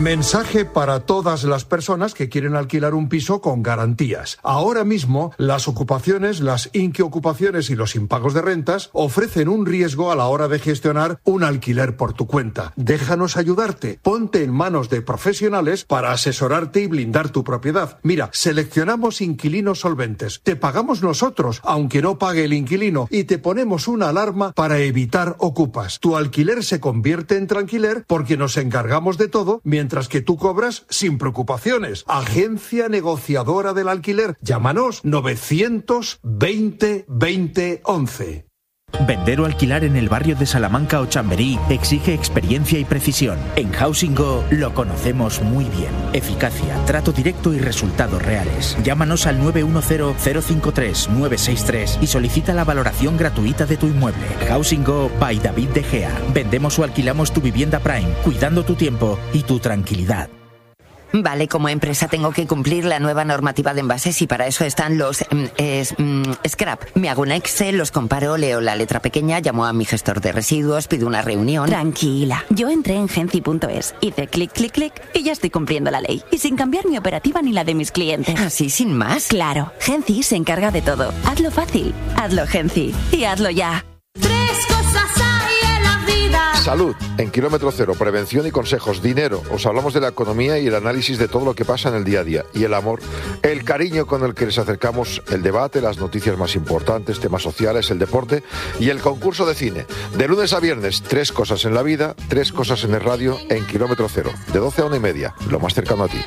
Mensaje para todas las personas que quieren alquilar un piso con garantías. Ahora mismo, las ocupaciones, las inquiocupaciones y los impagos de rentas ofrecen un riesgo a la hora de gestionar un alquiler por tu cuenta. Déjanos ayudarte. Ponte en manos de profesionales para asesorarte y blindar tu propiedad. Mira, seleccionamos inquilinos solventes. Te pagamos nosotros, aunque no pague el inquilino, y te ponemos una alarma para evitar ocupas. Tu alquiler se convierte en tranquiler porque nos encargamos de todo, mientras que tú cobras sin preocupaciones. Agencia negociadora del alquiler. Llámanos 920 20 11. Vender o alquilar en el barrio de Salamanca o Chamberí exige experiencia y precisión. En Housing Go lo conocemos muy bien. Eficacia, trato directo y resultados reales. Llámanos al 910-053-963 y solicita la valoración gratuita de tu inmueble. Housing Go by David De Gea. Vendemos o alquilamos tu vivienda Prime, cuidando tu tiempo y tu tranquilidad. Vale, como empresa tengo que cumplir la nueva normativa de envases y para eso están los scrap. Me hago un Excel, los comparo, leo la letra pequeña, llamo a mi gestor de residuos, pido una reunión. Tranquila, yo entré en Genci.es, hice clic, clic, clic y ya estoy cumpliendo la ley. Y sin cambiar mi operativa ni la de mis clientes. ¿Así sin más? Claro, Genci se encarga de todo. Hazlo fácil, hazlo Genci y hazlo ya. 3 cosas hay en la vida. Salud, en Kilómetro Cero, prevención y consejos. Dinero, os hablamos de la economía y el análisis de todo lo que pasa en el día a día. Y el amor, el cariño con el que les acercamos el debate, las noticias más importantes, temas sociales, el deporte y el concurso de cine. De lunes a viernes, 3 cosas en la vida, 3 cosas en el radio, en Kilómetro Cero, de 12 a 1:30, lo más cercano a ti.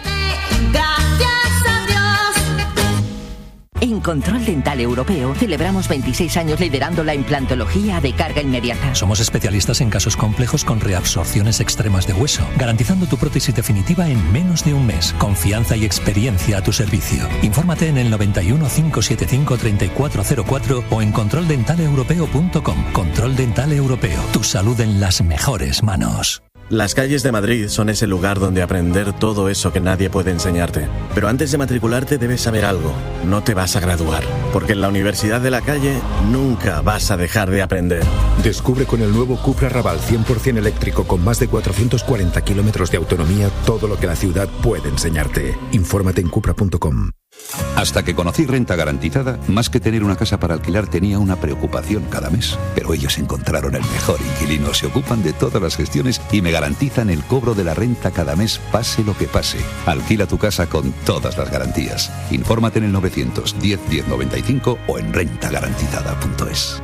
En Control Dental Europeo celebramos 26 años liderando la implantología de carga inmediata. Somos especialistas en casos complejos con reabsorciones extremas de hueso, garantizando tu prótesis definitiva en menos de un mes. Confianza y experiencia a tu servicio. Infórmate en el 91 575 3404 o en controldentaleeuropeo.com. Control Dental Europeo. Tu salud en las mejores manos. Las calles de Madrid son ese lugar donde aprender todo eso que nadie puede enseñarte. Pero antes de matricularte debes saber algo. No te vas a graduar, porque en la Universidad de la Calle nunca vas a dejar de aprender. Descubre con el nuevo Cupra Raval 100% eléctrico con más de 440 kilómetros de autonomía todo lo que la ciudad puede enseñarte. Infórmate en cupra.com. Hasta que conocí Renta Garantizada, más que tener una casa para alquilar tenía una preocupación cada mes. Pero ellos encontraron el mejor inquilino, se ocupan de todas las gestiones y me garantizan el cobro de la renta cada mes, pase lo que pase. Alquila tu casa con todas las garantías. Infórmate en el 910 1095 o en rentagarantizada.es.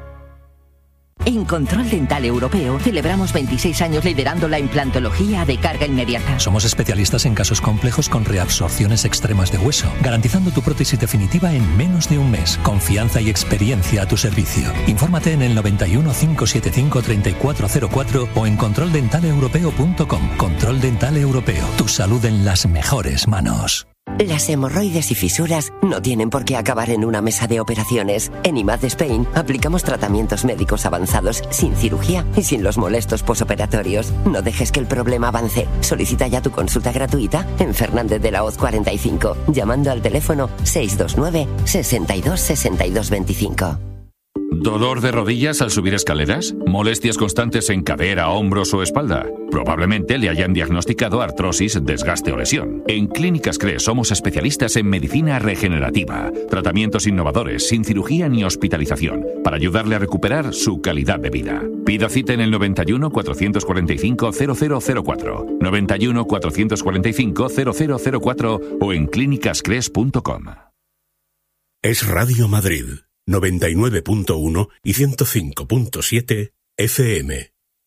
En Control Dental Europeo celebramos 26 años liderando la implantología de carga inmediata. Somos especialistas en casos complejos con reabsorciones extremas de hueso, garantizando tu prótesis definitiva en menos de un mes. Confianza y experiencia a tu servicio. Infórmate en el 91 575 3404 o en controldentaleeuropeo.com. Control Dental Europeo. Tu salud en las mejores manos. Las hemorroides y fisuras no tienen por qué acabar en una mesa de operaciones. En IMAD Spain aplicamos tratamientos médicos avanzados sin cirugía y sin los molestos posoperatorios. No dejes que el problema avance. Solicita ya tu consulta gratuita en Fernández de la Hoz 45, llamando al teléfono 629 62 62 25. ¿Dolor de rodillas al subir escaleras? ¿Molestias constantes en cadera, hombros o espalda? Probablemente le hayan diagnosticado artrosis, desgaste o lesión. En Clínicas CRE somos especialistas en medicina regenerativa, tratamientos innovadores, sin cirugía ni hospitalización, para ayudarle a recuperar su calidad de vida. Pida cita en el 91 445 0004, 91 445 0004 o en clínicascres.com. Es Radio Madrid. 99.1 y 105.7 FM.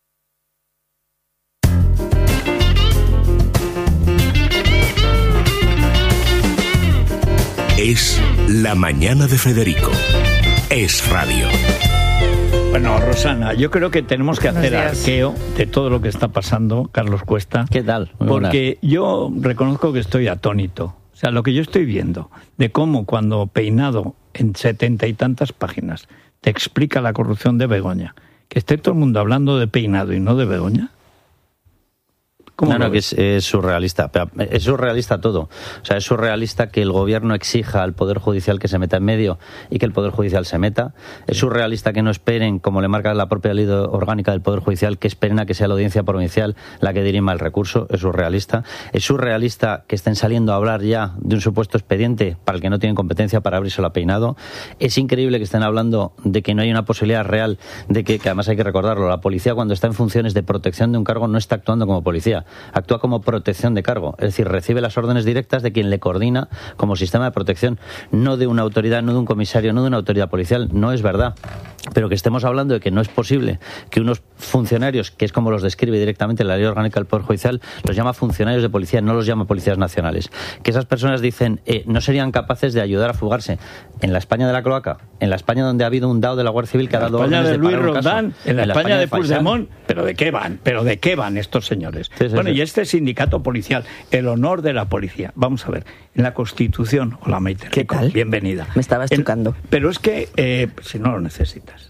Es la mañana de Federico. Es radio. Bueno, Rosana, yo creo que tenemos que hacer arqueo de todo lo que está pasando, Carlos Cuesta. ¿Qué tal? Porque yo reconozco que estoy atónito. O sea, lo que yo estoy viendo de cómo cuando Peinado en 70 y tantas páginas te explica la corrupción de Begoña, que esté todo el mundo hablando de Peinado y no de Begoña, No, que es surrealista. Pero es surrealista todo. O sea, es surrealista que el gobierno exija al Poder Judicial que se meta en medio y que el Poder Judicial se meta. Es surrealista que no esperen, como le marca la propia ley orgánica del Poder Judicial, que esperen a que sea la audiencia provincial la que dirima el recurso. Es surrealista. Es surrealista que estén saliendo a hablar ya de un supuesto expediente para el que no tienen competencia para abrírselo a peinado. Es increíble que estén hablando de que no hay una posibilidad real de que además hay que recordarlo, la policía cuando está en funciones de protección de un cargo no está actuando como policía. Actúa como protección de cargo, es decir, recibe las órdenes directas de quien le coordina como sistema de protección, no de una autoridad, no de un comisario, no de una autoridad policial. No es verdad. Pero que estemos hablando de que no es posible que unos funcionarios, que es como los describe directamente la ley orgánica del Poder Judicial, los llama funcionarios de policía, no los llama policías nacionales. Que esas personas dicen, no serían capaces de ayudar a fugarse. En la España de la cloaca, en la España donde ha habido un DAO de la Guardia Civil que ha dado órdenes de parar un caso. En la España de Puigdemont. ¿Pero de qué van estos señores? Sí, y este sindicato policial, el honor de la policía. Vamos a ver, en la Constitución, hola Maite Rico, ¿qué tal? Bienvenida. Me estabas tocando. Pero es que, si no lo necesitas,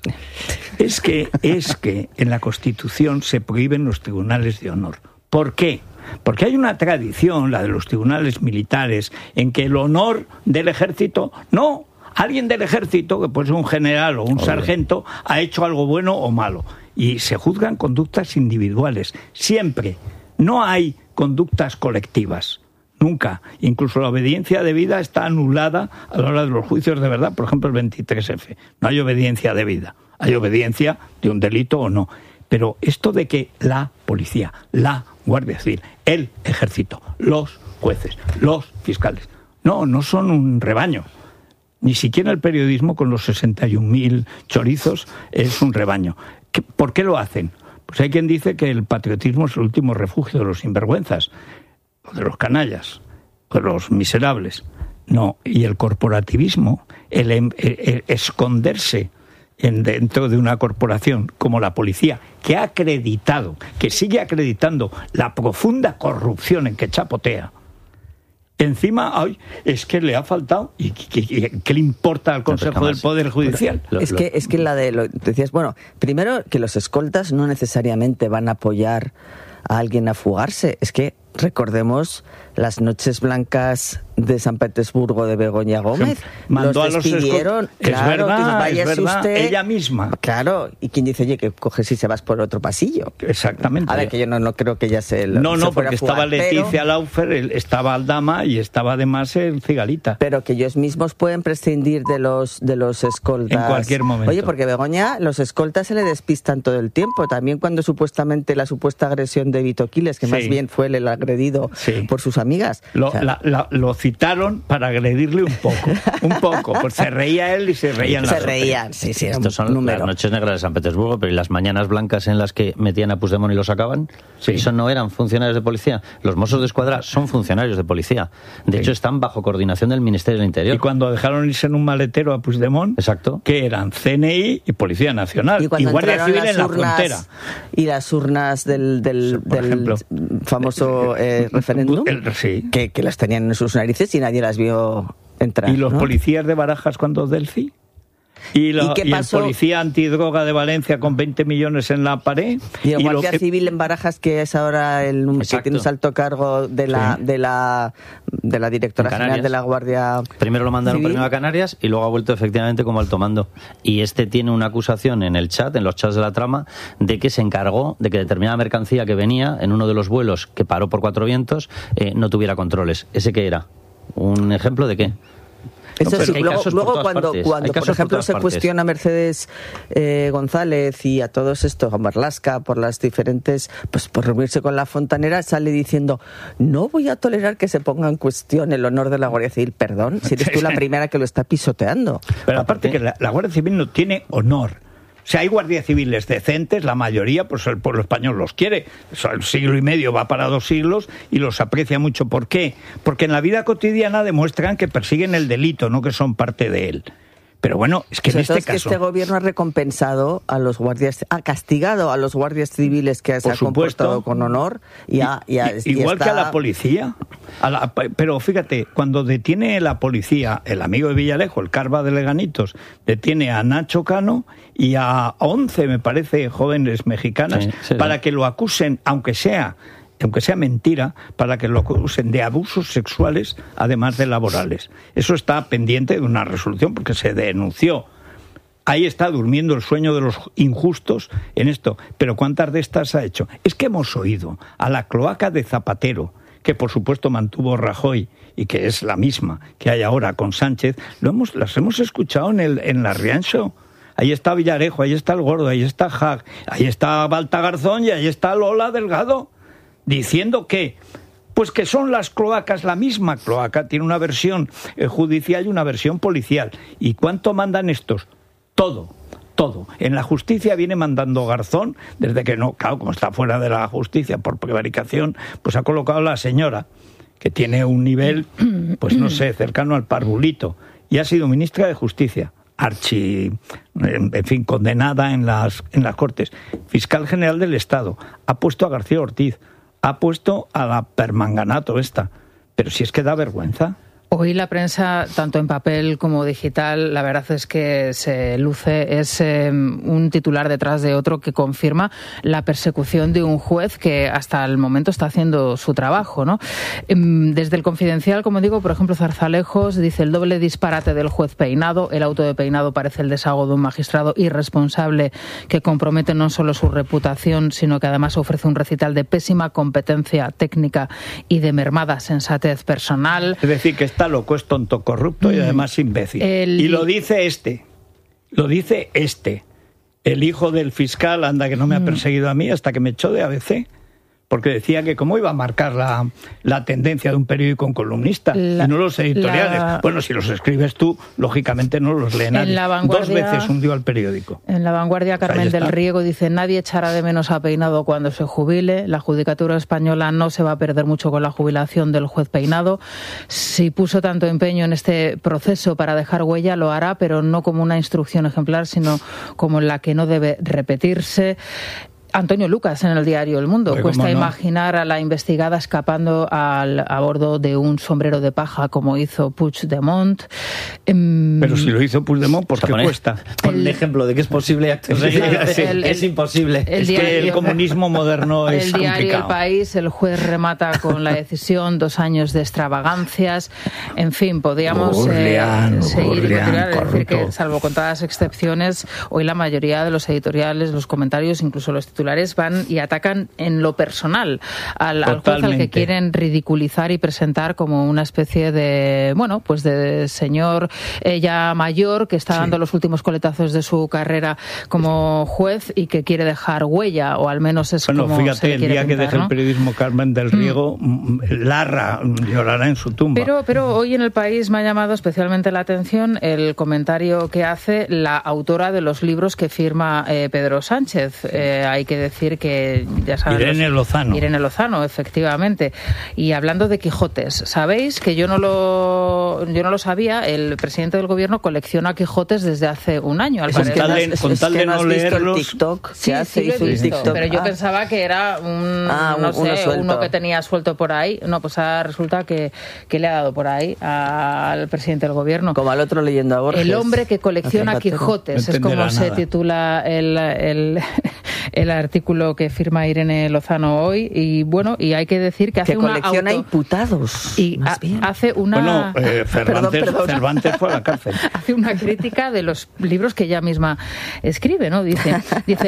es que en la Constitución se prohíben los tribunales de honor. ¿Por qué? Porque hay una tradición, la de los tribunales militares, en que el honor del ejército, no, alguien del ejército, que puede ser un general o un sargento, ha hecho algo bueno o malo. Y se juzgan conductas individuales, siempre. No hay conductas colectivas, nunca. Incluso la obediencia debida está anulada a la hora de los juicios de verdad, por ejemplo el 23F. No hay obediencia debida, hay obediencia de un delito o no. Pero esto de que la policía, la Guardia Civil, el ejército, los jueces, los fiscales, no son un rebaño. Ni siquiera el periodismo con los 61.000 chorizos es un rebaño. ¿Por qué lo hacen? Pues hay quien dice que el patriotismo es el último refugio de los sinvergüenzas, o de los canallas, o de los miserables. No, y el corporativismo, el esconderse dentro de una corporación como la policía, que ha acreditado, que sigue acreditando la profunda corrupción en que chapotea. Encima, es que le ha faltado. ¿Y qué le importa al Consejo del Poder Judicial? Es que decías, bueno, primero que los escoltas no necesariamente van a apoyar a alguien a fugarse. Es que recordemos las noches blancas de San Petersburgo de Begoña Gómez. Mandó los despidieron. Claro, es verdad, ella misma. Claro, y quien dice, oye, que coges y se vas por otro pasillo. Exactamente. A ver, que yo no creo que ella se porque estaba Leticia Laufer, estaba Aldama y estaba además el Cigalita. Pero que ellos mismos pueden prescindir de los escoltas. En cualquier momento. Oye, porque Begoña, los escoltas se le despistan todo el tiempo. También cuando la supuesta agresión de Vito Quiles, que más bien fue el agredido por sus amigas. Lo citaron para agredirle un poco, pues se reía él y se reían las otras. Se reían, sí. Estos son las noches negras de San Petersburgo, pero ¿y las mañanas blancas en las que metían a Puigdemont y lo sacaban? Sí. Eso no eran funcionarios de policía. Los Mossos de Escuadra son funcionarios de policía. De hecho, están bajo coordinación del Ministerio del Interior. Y cuando dejaron irse en un maletero a Puigdemont, exacto, que eran CNI y Policía Nacional y Guardia Civil en la frontera. Y las urnas del famoso referéndum, que las tenían en sus narices y nadie las vio entrar. ¿Y los policías de Barajas cuando Delci? ¿Y el policía antidroga de Valencia con 20 millones en la pared? Y el Guardia Civil en Barajas, que es ahora que tiene un alto cargo de la directora general de la Guardia Primero lo mandaron primero a Canarias y luego ha vuelto efectivamente como alto mando. Y tiene una acusación en el chat, en los chats de la trama, de que se encargó de que determinada mercancía que venía en uno de los vuelos que paró por Cuatro Vientos no tuviera controles. ¿Ese qué era? ¿Un ejemplo de qué? Eso sí, luego cuando por ejemplo, se cuestiona a Mercedes González y a todos estos, a Marlaska, por las diferentes, pues por reunirse con la fontanera, sale diciendo, no voy a tolerar que se ponga en cuestión el honor de la Guardia Civil. Perdón, si eres tú la primera que lo está pisoteando. Pero aparte que la Guardia Civil no tiene honor. O sea, hay guardias civiles decentes, la mayoría, pues el pueblo español los quiere. El siglo y medio va para 2 siglos y los aprecia mucho. ¿Por qué? Porque en la vida cotidiana demuestran que persiguen el delito, no que son parte de él. Pero bueno, es que en este caso... que este gobierno ha recompensado a los guardias, ha castigado a los guardias civiles que se han comportado con honor igual que a la policía. Pero fíjate, cuando detiene la policía, el amigo de Villalejo, el Carva de Leganitos, detiene a Nacho Cano y a 11, me parece, jóvenes mexicanas, para que lo acusen, aunque sea aunque sea mentira, para que lo acusen de abusos sexuales, además de laborales. Eso está pendiente de una resolución porque se denunció. Ahí está durmiendo el sueño de los injustos en esto. Pero ¿cuántas de estas ha hecho? Es que hemos oído a la cloaca de Zapatero, que por supuesto mantuvo Rajoy y que es la misma que hay ahora con Sánchez, las hemos escuchado en la Riancho. Ahí está Villarejo, ahí está el Gordo, ahí está Haag, ahí está Balta Garzón y ahí está Lola Delgado, diciendo que son las cloacas, la misma cloaca, tiene una versión judicial y una versión policial. ¿Y cuánto mandan estos? Todo. En la justicia viene mandando Garzón, desde que no, claro, como está fuera de la justicia por prevaricación, pues ha colocado a la señora, que tiene un nivel, pues no sé, cercano al parvulito, y ha sido ministra de Justicia, condenada en las Cortes, fiscal general del Estado, ha puesto a García Ortiz, ha puesto a la Permanganato esta, pero si es que da vergüenza. Hoy la prensa, tanto en papel como digital, la verdad es que se luce, es un titular detrás de otro que confirma la persecución de un juez que hasta el momento está haciendo su trabajo, ¿no? Desde el Confidencial, como digo, por ejemplo, Zarzalejos dice: el doble disparate del juez Peinado, el auto de Peinado parece el desahogo de un magistrado irresponsable que compromete no solo su reputación, sino que además ofrece un recital de pésima competencia técnica y de mermada sensatez personal. Es decir, que está loco, es tonto, corrupto y además imbécil. Y lo dice el hijo del fiscal, anda que no me ha perseguido a mí hasta que me echó de ABC, porque decía que cómo iba a marcar la tendencia de un periódico en columnista y no los editoriales. Bueno, si los escribes tú, lógicamente no los lee nadie. 2 veces hundió al periódico. En La Vanguardia, Carmen del Riego dice: nadie echará de menos a Peinado cuando se jubile. La judicatura española no se va a perder mucho con la jubilación del juez Peinado. Si puso tanto empeño en este proceso para dejar huella, lo hará, pero no como una instrucción ejemplar, sino como la que no debe repetirse. Antonio Lucas en el diario El Mundo. Cuesta imaginar a la investigada escapando a bordo de un sombrero de paja como hizo Puigdemont. Pero si lo hizo Puigdemont, ¿por qué cuesta? Pon un ejemplo de que es posible. Es imposible. Es que el comunismo moderno es complicado. El diario El País, el juez remata con la decisión 2 años de extravagancias. En fin, podríamos seguir. Decir que, salvo contadas excepciones, hoy la mayoría de los editoriales, los comentarios, incluso los titulares, van y atacan en lo personal al juez al que quieren ridiculizar y presentar como una especie de, bueno, pues de señor ya mayor que está dando los últimos coletazos de su carrera como juez y que quiere dejar huella, o al menos es como fíjate, se le quiere el día pintar, que deje el periodismo Carmen del Riego, Larra llorará en su tumba. Pero hoy en El País me ha llamado especialmente la atención el comentario que hace la autora de los libros que firma Pedro Sánchez. Hay que decir que, ya saben, Irene Lozano, efectivamente. Y hablando de Quijotes, sabéis que yo no lo sabía, el presidente del gobierno colecciona Quijotes desde hace un año. Al parecer. Con tal de no leerlos. El TikTok, sí, lo he visto, pero yo pensaba que era uno que tenía suelto por ahí. No, pues resulta que le ha dado por ahí al presidente del gobierno. Como al otro leyendo a Borges. El hombre que colecciona Quijotes, es como se titula el artículo que firma Irene Lozano hoy. Y bueno, y hay que decir que hace una colecciona imputados. Y hace una... Cervantes fue a la cárcel. Hace una crítica de los libros que ella misma escribe, ¿no? Dice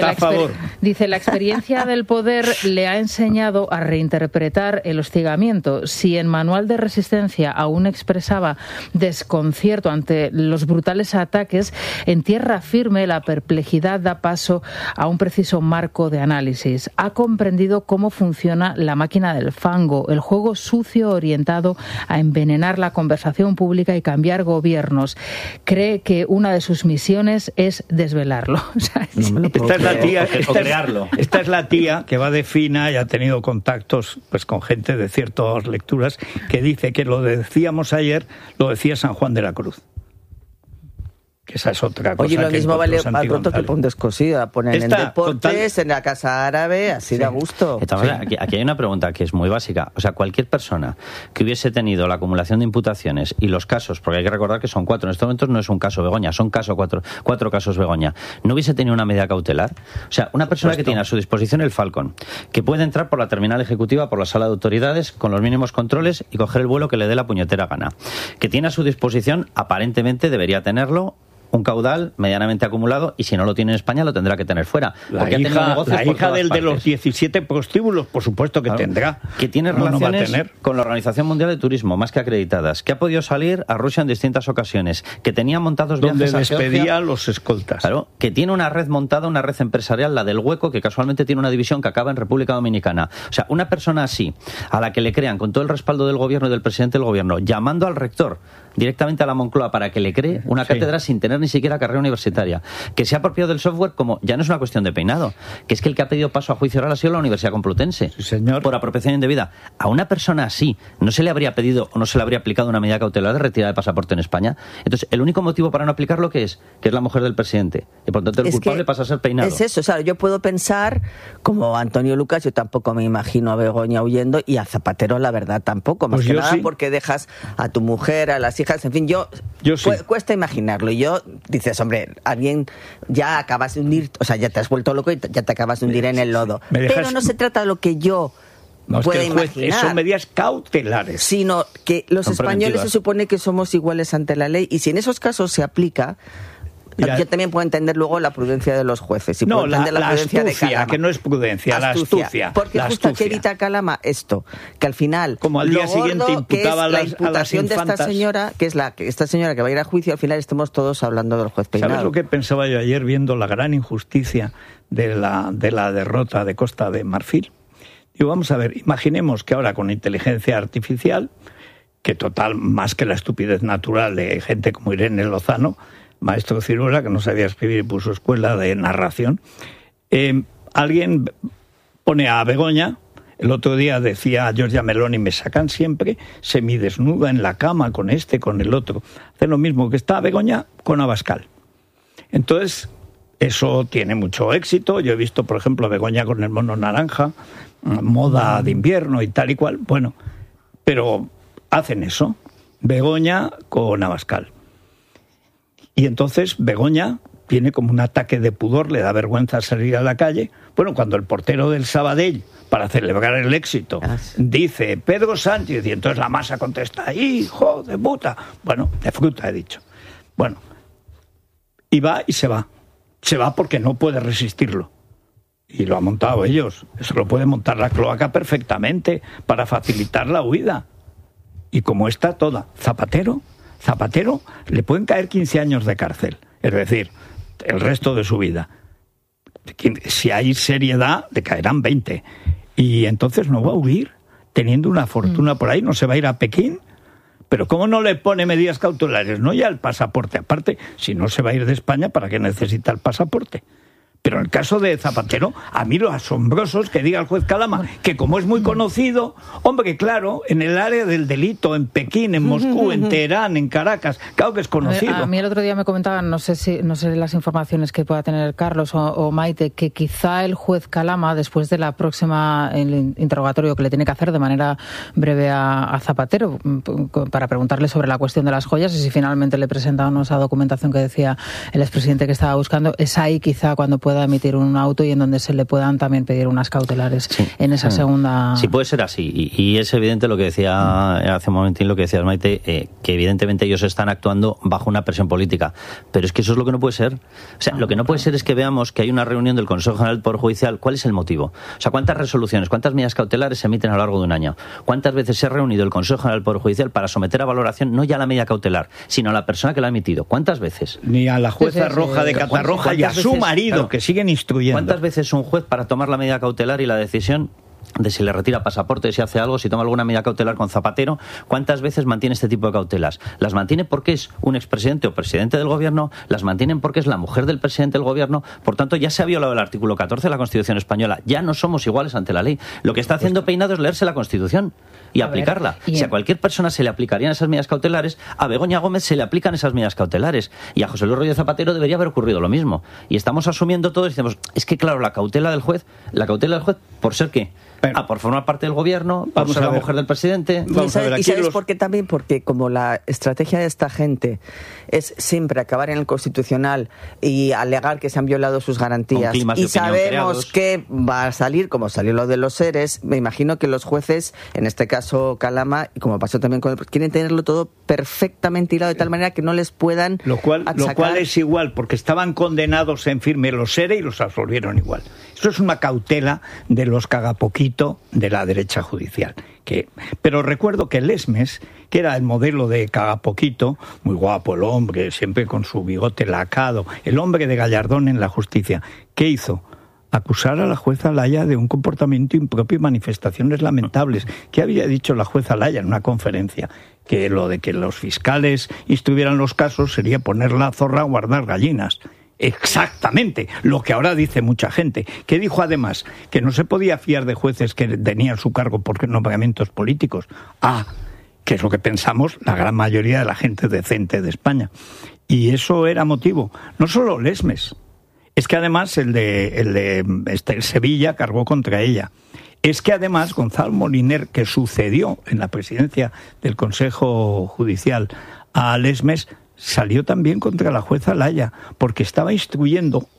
la experiencia del poder le ha enseñado a reinterpretar el hostigamiento. Si en Manual de Resistencia aún expresaba desconcierto ante los brutales ataques, en Tierra Firme la perplejidad da paso a un preciso marco de análisis. Ha comprendido cómo funciona la máquina del fango, el juego sucio orientado a envenenar la conversación pública y cambiar gobiernos. Cree que una de sus misiones es desvelarlo. Esta es la tía que va de fina y ha tenido contactos pues con gente de ciertas lecturas que dice que lo decíamos ayer, lo decía San Juan de la Cruz. que esa es otra cosa. Oye, lo mismo vale al pronto que pones cosida, ponen en deportes, en la casa árabe, así da gusto. Aquí hay una pregunta que es muy básica. O sea, cualquier persona que hubiese tenido la acumulación de imputaciones y los casos, porque hay que recordar que son 4, en estos momentos no es un caso Begoña, son cuatro casos Begoña, no hubiese tenido una medida cautelar. O sea, una persona que tiene a su disposición el Falcon, que puede entrar por la terminal ejecutiva, por la sala de autoridades, con los mínimos controles y coger el vuelo que le dé la puñetera gana, que tiene a su disposición, aparentemente debería tenerlo, un caudal medianamente acumulado, y si no lo tiene en España lo tendrá que tener fuera. La hija del de los 17 prostíbulos, por supuesto que tendrá. Que tiene relaciones con la Organización Mundial de Turismo, más que acreditadas, que ha podido salir a Rusia en distintas ocasiones, que tenía montados viajes donde despedía a los escoltas. Claro, que tiene una red montada, una red empresarial, la del Hueco, que casualmente tiene una división que acaba en República Dominicana. O sea, una persona así, a la que le crean, con todo el respaldo del gobierno y del presidente del gobierno, llamando al rector directamente a la Moncloa para que le cree una cátedra sin tener ni siquiera carrera universitaria, que se ha apropiado del software, como ya no es una cuestión de peinado, que es que el que ha pedido paso a juicio oral ha sido la Universidad Complutense, por apropiación indebida. A una persona así no se le habría pedido o no se le habría aplicado una medida cautelar de retirada de pasaporte en España. Entonces, el único motivo para no aplicarlo que es la mujer del presidente, y por tanto el culpable pasa a ser peinado. Es eso, o sea, yo puedo pensar, como Antonio Lucas, yo tampoco me imagino a Begoña huyendo, y a Zapatero la verdad tampoco, más que nada porque dejas a tu mujer, a las hijas, en fin, yo sí. Cuesta imaginarlo. Y yo, dices, hombre, alguien ya acabas de hundir, o sea, ya te has vuelto loco y ya te acabas de hundir en el lodo. Pero no se trata de lo que yo pueda imaginar. Son medidas cautelares. Sino que los españoles se supone que somos iguales ante la ley, y si en esos casos se aplica... Yo también puedo entender luego la prudencia de los jueces. Y no, puedo entender la prudencia astucia, de Calama. Que no es prudencia, la astucia. Porque justo que evita Calama esto, que al final, como al día siguiente imputaba a la imputación de esta señora, esta señora que va a ir a juicio, al final estemos todos hablando del juez Peinado. ¿Sabes lo que pensaba yo ayer viendo la gran injusticia de la derrota de Costa de Marfil? Digo, vamos a ver, imaginemos que ahora con inteligencia artificial, que total, más que la estupidez natural de gente como Irene Lozano, maestro Ciruela, que no sabía escribir y puso escuela de narración, alguien pone a Begoña. El otro día decía a Giorgia Meloni, me sacan siempre semidesnuda en la cama con este, con el otro. Hacen lo mismo que está Begoña con Abascal. Entonces, eso tiene mucho éxito. Yo he visto, por ejemplo, a Begoña con el mono naranja, moda de invierno y tal y cual. Bueno, pero hacen eso. Begoña con Abascal. Y entonces Begoña tiene como un ataque de pudor, le da vergüenza salir a la calle. Bueno, cuando el portero del Sabadell, para celebrar el éxito, dice Pedro Sánchez, y entonces la masa contesta, hijo de puta. Bueno, de fruta he dicho. Bueno, y va y se va. Se va porque no puede resistirlo. Y lo han montado ellos. Eso lo puede montar la cloaca perfectamente para facilitar la huida. Y como está toda, Zapatero le pueden caer 15 años de cárcel, es decir, el resto de su vida. Si hay seriedad, le caerán 20. Y entonces no va a huir, teniendo una fortuna por ahí, no se va a ir a Pekín. Pero ¿cómo no le pone medidas cautelares? No ya el pasaporte. Aparte, si no se va a ir de España, ¿para qué necesita el pasaporte? Pero en el caso de Zapatero, a mí lo asombroso es que diga el juez Calama que como es muy conocido, hombre, claro, en el área del delito, en Pekín, en Moscú, en Teherán, en Caracas, claro que es conocido. A mí el otro día me comentaban, no sé las informaciones que pueda tener Carlos o Maite, que quizá el juez Calama, después de la próxima el interrogatorio que le tiene que hacer de manera breve a Zapatero, para preguntarle sobre la cuestión de las joyas, y si finalmente le presenta o no esa documentación que decía el expresidente que estaba buscando, es ahí quizá cuando pueda emitir un auto y en donde se le puedan también pedir unas cautelares en esa segunda... Sí, puede ser así. Y es evidente lo que decía hace un momentín, lo que decías, Maite, que evidentemente ellos están actuando bajo una presión política. Pero es que eso es lo que no puede ser. O sea, lo que no puede ser es que veamos que hay una reunión del Consejo General del Poder Judicial. ¿Cuál es el motivo? O sea, ¿cuántas resoluciones, cuántas medidas cautelares se emiten a lo largo de un año? ¿Cuántas veces se ha reunido el Consejo General del Poder Judicial para someter a valoración no ya la medida cautelar, sino a la persona que la ha emitido? ¿Cuántas veces? Ni a la jueza Roja de Catarroja y a su marido, claro, que siguen instruyendo. ¿Cuántas veces un juez, para tomar la medida cautelar y la decisión, de si le retira pasaporte, si hace algo, si toma alguna medida cautelar con Zapatero. ¿Cuántas veces mantiene este tipo de cautelas? Las mantiene porque es un expresidente o presidente del gobierno, las mantienen porque es la mujer del presidente del gobierno. Por tanto, ya se ha violado el artículo 14 de la Constitución española. Ya no somos iguales ante la ley. Lo que está haciendo Peinado es leerse la Constitución y aplicarla. Si a cualquier persona se le aplicarían esas medidas cautelares, a Begoña Gómez se le aplican esas medidas cautelares. Y a José Luis Rodríguez Zapatero debería haber ocurrido lo mismo. Y estamos asumiendo todo y decimos, es que claro, la cautela del juez, ¿por ser qué? Por formar parte del gobierno, por ser la mujer del presidente. ¿Y sabes por qué también? Porque como la estrategia de esta gente es siempre acabar en el Constitucional y alegar que se han violado sus garantías, y sabemos que va a salir, como salió lo de los seres, me imagino que los jueces, en este caso Calama, y como pasó también con el, quieren tenerlo todo perfectamente hilado de tal manera que no les puedan achacar. Lo cual es igual, porque estaban condenados en firme los seres y los absolvieron igual. Eso es una cautela de los cagapoquitos de la derecha judicial. Pero recuerdo que Lesmes, que era el modelo de cagapoquito, muy guapo el hombre, siempre con su bigote lacado, el hombre de Gallardón en la justicia, ¿qué hizo? Acusar a la jueza Laya de un comportamiento impropio y manifestaciones lamentables. ¿Qué había dicho la jueza Laya en una conferencia? Que lo de que los fiscales instruyeran los casos sería poner la zorra a guardar gallinas. Exactamente, lo que ahora dice mucha gente. Que dijo además que no se podía fiar de jueces que tenían su cargo por nombramientos políticos. Que es lo que pensamos la gran mayoría de la gente decente de España. Y eso era motivo. No solo Lesmes, es que además el de Sevilla cargó contra ella. Es que además Gonzalo Moliner, que sucedió en la presidencia del Consejo Judicial a Lesmes, salió también contra la jueza Laya, porque estaba instruyendo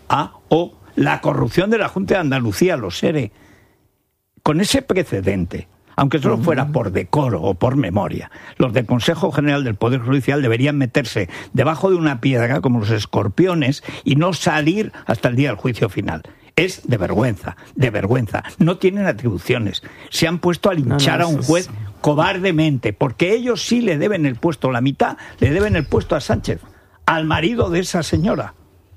la corrupción de la Junta de Andalucía, los SERE. Con ese precedente, aunque solo fuera por decoro o por memoria, los del Consejo General del Poder Judicial deberían meterse debajo de una piedra como los escorpiones y no salir hasta el día del juicio final. Es de vergüenza, de vergüenza. No tienen atribuciones. Se han puesto a linchar a un juez cobardemente, porque ellos sí le deben el puesto, la mitad le deben el puesto a Sánchez, al marido de esa señora.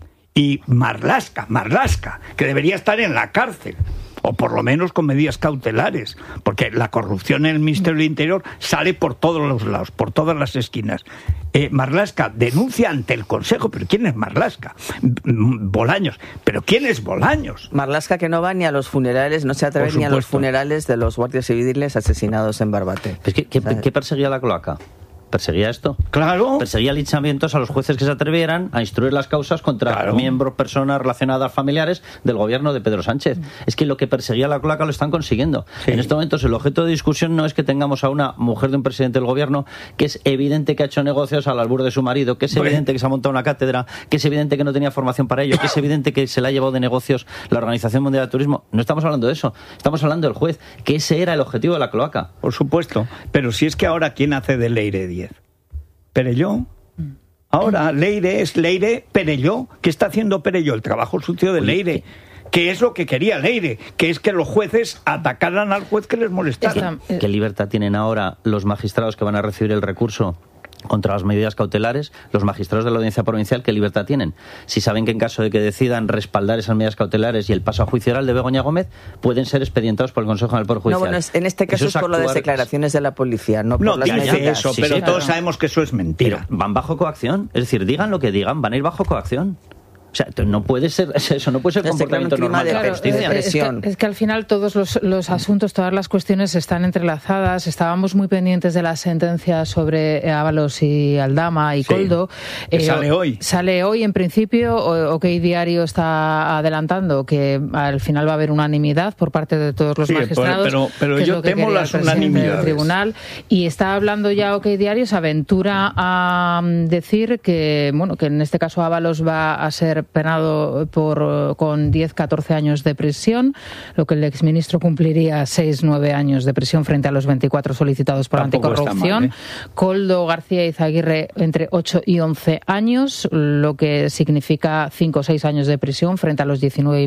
Y Marlaska, que debería estar en la cárcel, o por lo menos con medidas cautelares, porque la corrupción en el Ministerio del Interior sale por todos los lados, por todas las esquinas. Marlaska denuncia ante el Consejo, pero ¿quién es Marlaska? Bolaños, pero ¿quién es Bolaños? Marlaska, que no va ni a los funerales, no se atreve ni a los funerales de los guardias civiles asesinados en Barbate. ¿Qué perseguía la cloaca? ¿Perseguía esto? Claro. Perseguía linchamientos a los jueces que se atrevieran a instruir las causas contra miembros, personas relacionadas, familiares del gobierno de Pedro Sánchez. Es que lo que perseguía la cloaca lo están consiguiendo. Sí. En estos momentos el objeto de discusión no es que tengamos a una mujer de un presidente del gobierno que es evidente que ha hecho negocios al albur de su marido, que es evidente que se ha montado una cátedra, que es evidente que no tenía formación para ello, que es evidente que se le ha llevado de negocios la Organización Mundial de Turismo. No estamos hablando de eso. Estamos hablando del juez, que ese era el objetivo de la cloaca. Por supuesto. Pero si es que ahora, ¿quién hace de Leire 10? Perelló. Ahora Leire es Leire Perelló. ¿Qué está haciendo Perelló? El trabajo sucio de Leire. ¿Qué es lo que quería Leire? Que es que los jueces atacaran al juez que les molestara. ¿Qué libertad tienen ahora los magistrados que van a recibir el recurso contra las medidas cautelares? Los magistrados de la Audiencia Provincial, ¿qué libertad tienen? Si saben que en caso de que decidan respaldar esas medidas cautelares y el paso a juicio oral de Begoña Gómez, pueden ser expedientados por el Consejo del Poder Judicial. No, bueno, en este caso es por las declaraciones de la policía, no por las medidas. Eso, sí, pero todos sabemos que eso es mentira. Pero van bajo coacción, es decir, digan lo que digan, van a ir bajo coacción. O sea, no puede ser eso, no puede ser comportamiento normal de la justicia. Es que al final todos los asuntos, todas las cuestiones están entrelazadas. Estábamos muy pendientes de la sentencia sobre Ábalos y Aldama y Koldo. Sale hoy. Sale hoy, en principio. OK Diario está adelantando que al final va a haber unanimidad por parte de todos los magistrados. Pero yo temo las unanimidades del tribunal. Y está hablando ya OK Diario, se aventura a decir que, bueno, que en este caso Ábalos va a ser penado con 10-14 años de prisión, lo que el exministro cumpliría 6-9 años de prisión frente a los 24 solicitados por anticorrupción. Mal, Koldo García Izaguirre entre 8 y 11 años, lo que significa 5 o 6 años de prisión frente a los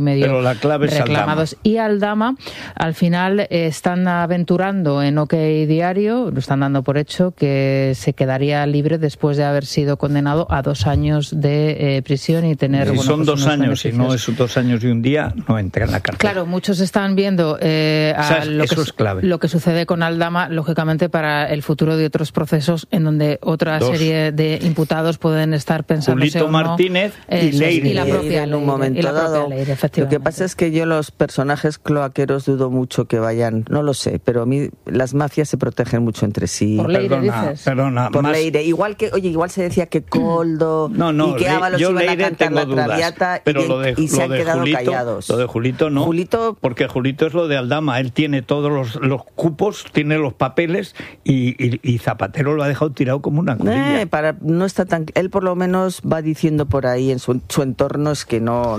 19,5 reclamados. Y Aldama, al final, están aventurando en OK Diario, lo están dando por hecho, que se quedaría libre después de haber sido condenado a 2 años de prisión y tener tener... Si son 2 años y no es 2 años y un día, no entra en la cárcel. Claro, muchos están viendo eso es clave. Lo que sucede con Aldama, lógicamente, para el futuro de otros procesos en donde otra serie de imputados pueden estar pensando Julito Martínez y Leire. Y la propia en un momento dado. Leire, lo que pasa es que yo los personajes cloaqueros dudo mucho que vayan, no lo sé, pero a mí las mafias se protegen mucho entre sí. Por Leire, dices. Perdona, por Leire. Igual se decía que Coldo y que Ábalos iban a cantar la Traviata y se han quedado Julito, callados. Lo de Julito no, porque Julito es lo de Aldama, él tiene todos los cupos, tiene los papeles y Zapatero lo ha dejado tirado como una colilla. No está tan, él por lo menos va diciendo por ahí en su entorno es que no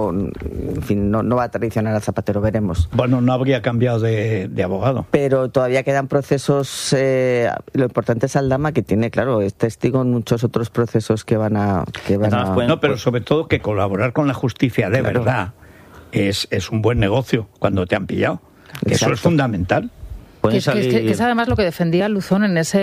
va a traicionar a Zapatero, veremos. Bueno, no habría cambiado de abogado. Pero todavía quedan procesos, lo importante es Aldama, que tiene, claro, es testigo en muchos otros procesos que van a... No, pero sobre todo que colaborar con la justicia de verdad es un buen negocio cuando te han pillado. Eso es fundamental. Que es además lo que defendía Luzón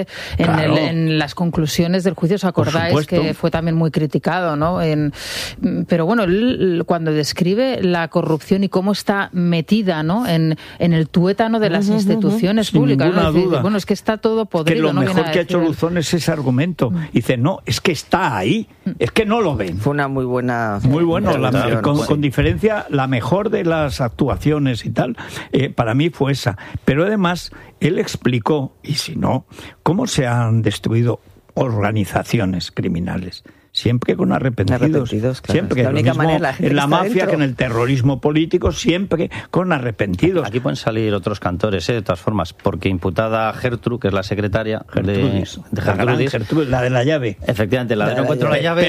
en las conclusiones del juicio. ¿Os acordáis que fue también muy criticado, ¿no? Pero bueno, él, cuando describe la corrupción y cómo está metida, ¿no? en el tuétano de las instituciones públicas. Sin ninguna duda. Bueno, es que está todo podrido. Que lo mejor que ha hecho Luzón es ese argumento. Dice, no, es que está ahí. Es que no lo ven. Fue una muy buena... Muy bueno. Con diferencia, la mejor de las actuaciones y tal, para mí fue esa. Pero además... Él explicó, y si no, cómo se han destruido organizaciones criminales. Siempre con arrepentidos. Claro. Siempre. La única manera, en la mafia, que en el terrorismo político, siempre con arrepentidos. Aquí pueden salir otros cantores, de todas formas, porque imputada Gertrude, que es la secretaria de Gertrudis, la de la llave. Efectivamente, la de no encuentro la llave.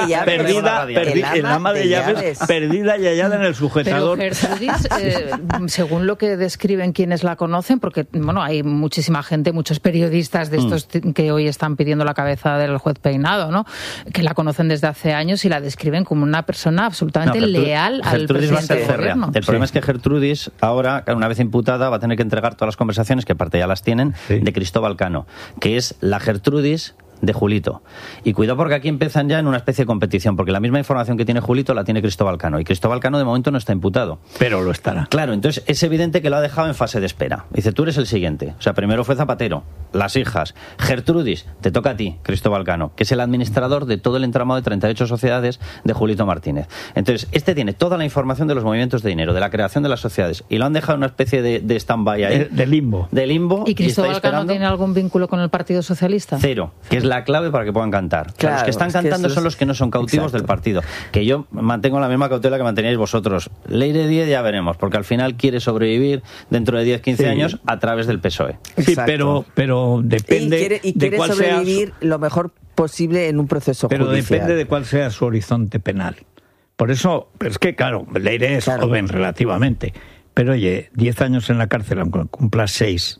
El ama de llaves, perdida y hallada en el sujetador. Pero Gertrudis, según lo que describen quienes la conocen, porque bueno, hay muchísima gente, muchos periodistas de estos que hoy están pidiendo la cabeza del juez Peinado, ¿no? Que la conocen desde hace años y la describen como una persona absolutamente leal al presidente del gobierno. El problema es que Gertrudis, ahora, una vez imputada, va a tener que entregar todas las conversaciones, que aparte ya las tienen, de Cristóbal Cano, que es la Gertrudis de Julito. Y cuidado porque aquí empiezan ya en una especie de competición, porque la misma información que tiene Julito la tiene Cristóbal Cano, y Cristóbal Cano de momento no está imputado. Pero lo estará. Claro, entonces es evidente que lo ha dejado en fase de espera. Dice, tú eres el siguiente. O sea, primero fue Zapatero, las hijas. Gertrudis, te toca a ti, Cristóbal Cano, que es el administrador de todo el entramado de 38 sociedades de Julito Martínez. Entonces, este tiene toda la información de los movimientos de dinero, de la creación de las sociedades, y lo han dejado en una especie de stand-by ahí. De limbo. De limbo. ¿Y Cristóbal Cano tiene algún vínculo con el Partido Socialista? Cero, que es la clave para que puedan cantar. Claro, los que están cantando son los que no son cautivos del partido. Que yo mantengo la misma cautela que manteníais vosotros. Leire 10 ya veremos, porque al final quiere sobrevivir dentro de 10, 15 años a través del PSOE. Sí, pero depende de cuál sea... quiere sobrevivir lo mejor posible en un proceso judicial. Pero depende de cuál sea su horizonte penal. Por eso, pero es que claro, Leire es joven relativamente. Pero oye, 10 años en la cárcel, aunque cumplas 6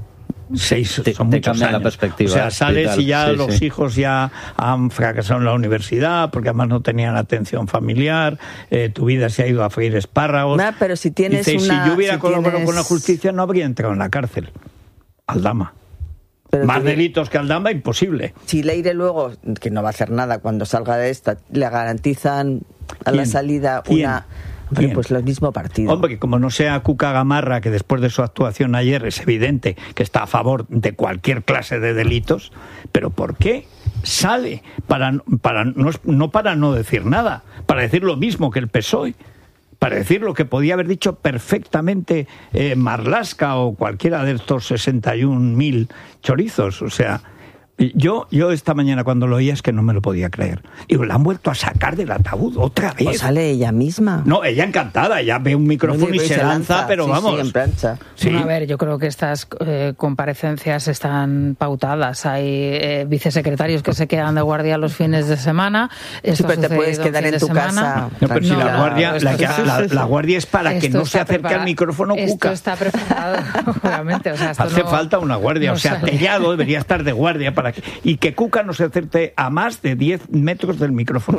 son muchos años. La perspectiva. O sea, sales y ya los hijos ya han fracasado en la universidad porque además no tenían atención familiar, tu vida se ha ido a freír espárragos. Pero si tienes si yo hubiera colaborado con la justicia no habría entrado en la cárcel. Aldama. Pero más delitos que Aldama, imposible. Si Leire luego, que no va a hacer nada cuando salga de esta, le garantizan a la salida una... pues lo mismo partido. Hombre, como no sea Cuca Gamarra, que después de su actuación ayer es evidente que está a favor de cualquier clase de delitos, pero ¿por qué sale? No para no decir nada, para decir lo mismo que el PSOE, para decir lo que podía haber dicho perfectamente Marlaska o cualquiera de estos 61.000 chorizos, o sea... Yo esta mañana cuando lo oía es que no me lo podía creer. Digo, la han vuelto a sacar del ataúd otra vez. ¿O sale ella misma? No, ella encantada, ella ve un micrófono y se lanza, pero vamos. Sí, en plancha. Sí. Bueno, a ver, yo creo que estas comparecencias están pautadas. Hay vicesecretarios que se quedan de guardia los fines de semana. Sí, pero te puedes quedar en tu casa. No, pero si la guardia es para que no se acerque al micrófono Cuca. Esto está preparado, obviamente. O sea, hace falta una guardia, o sea, Tellado debería estar de guardia para y que Cuca no se acerque a más de 10 metros del micrófono.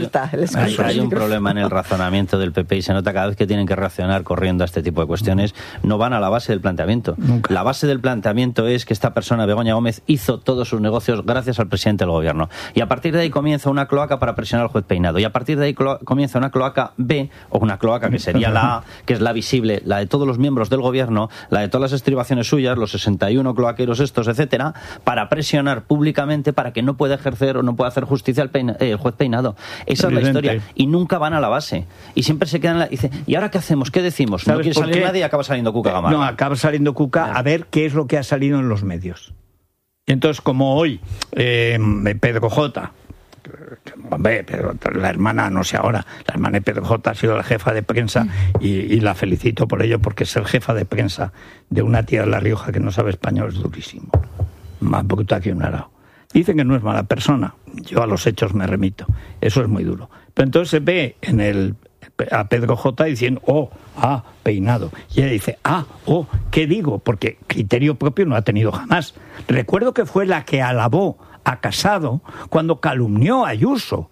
Hay un problema en el razonamiento del PP y se nota cada vez que tienen que reaccionar corriendo a este tipo de cuestiones, no van a la base del planteamiento. Nunca. La base del planteamiento es que esta persona, Begoña Gómez, hizo todos sus negocios gracias al presidente del gobierno. Y a partir de ahí comienza una cloaca para presionar al juez Peinado. Y a partir de ahí comienza una cloaca B, o una cloaca que sería la A, que es la visible, la de todos los miembros del gobierno, la de todas las estribaciones suyas, los 61 cloaqueros estos, etcétera, para presionar públicamente para que no pueda ejercer o no pueda hacer justicia el juez Peinado. Esa es la historia. Y nunca van a la base. Y siempre se quedan dice, ¿y ahora qué hacemos? ¿Qué decimos? No quiere salir nadie y acaba saliendo Cuca Gamarra. No, acaba saliendo Cuca a ver qué es lo que ha salido en los medios. Y entonces, como hoy, Pedro J., hombre, pero la hermana, no sé ahora, la hermana de Pedro J. ha sido la jefa de prensa y la felicito por ello, porque ser jefa de prensa de una tía de La Rioja que no sabe español es durísimo. Más bruta que un arao. Dicen que no es mala persona. Yo a los hechos me remito. Eso es muy duro. Pero entonces se ve a Pedro J. diciendo, Peinado. Y ella dice, ¿qué digo? Porque criterio propio no ha tenido jamás. Recuerdo que fue la que alabó a Casado cuando calumnió a Ayuso.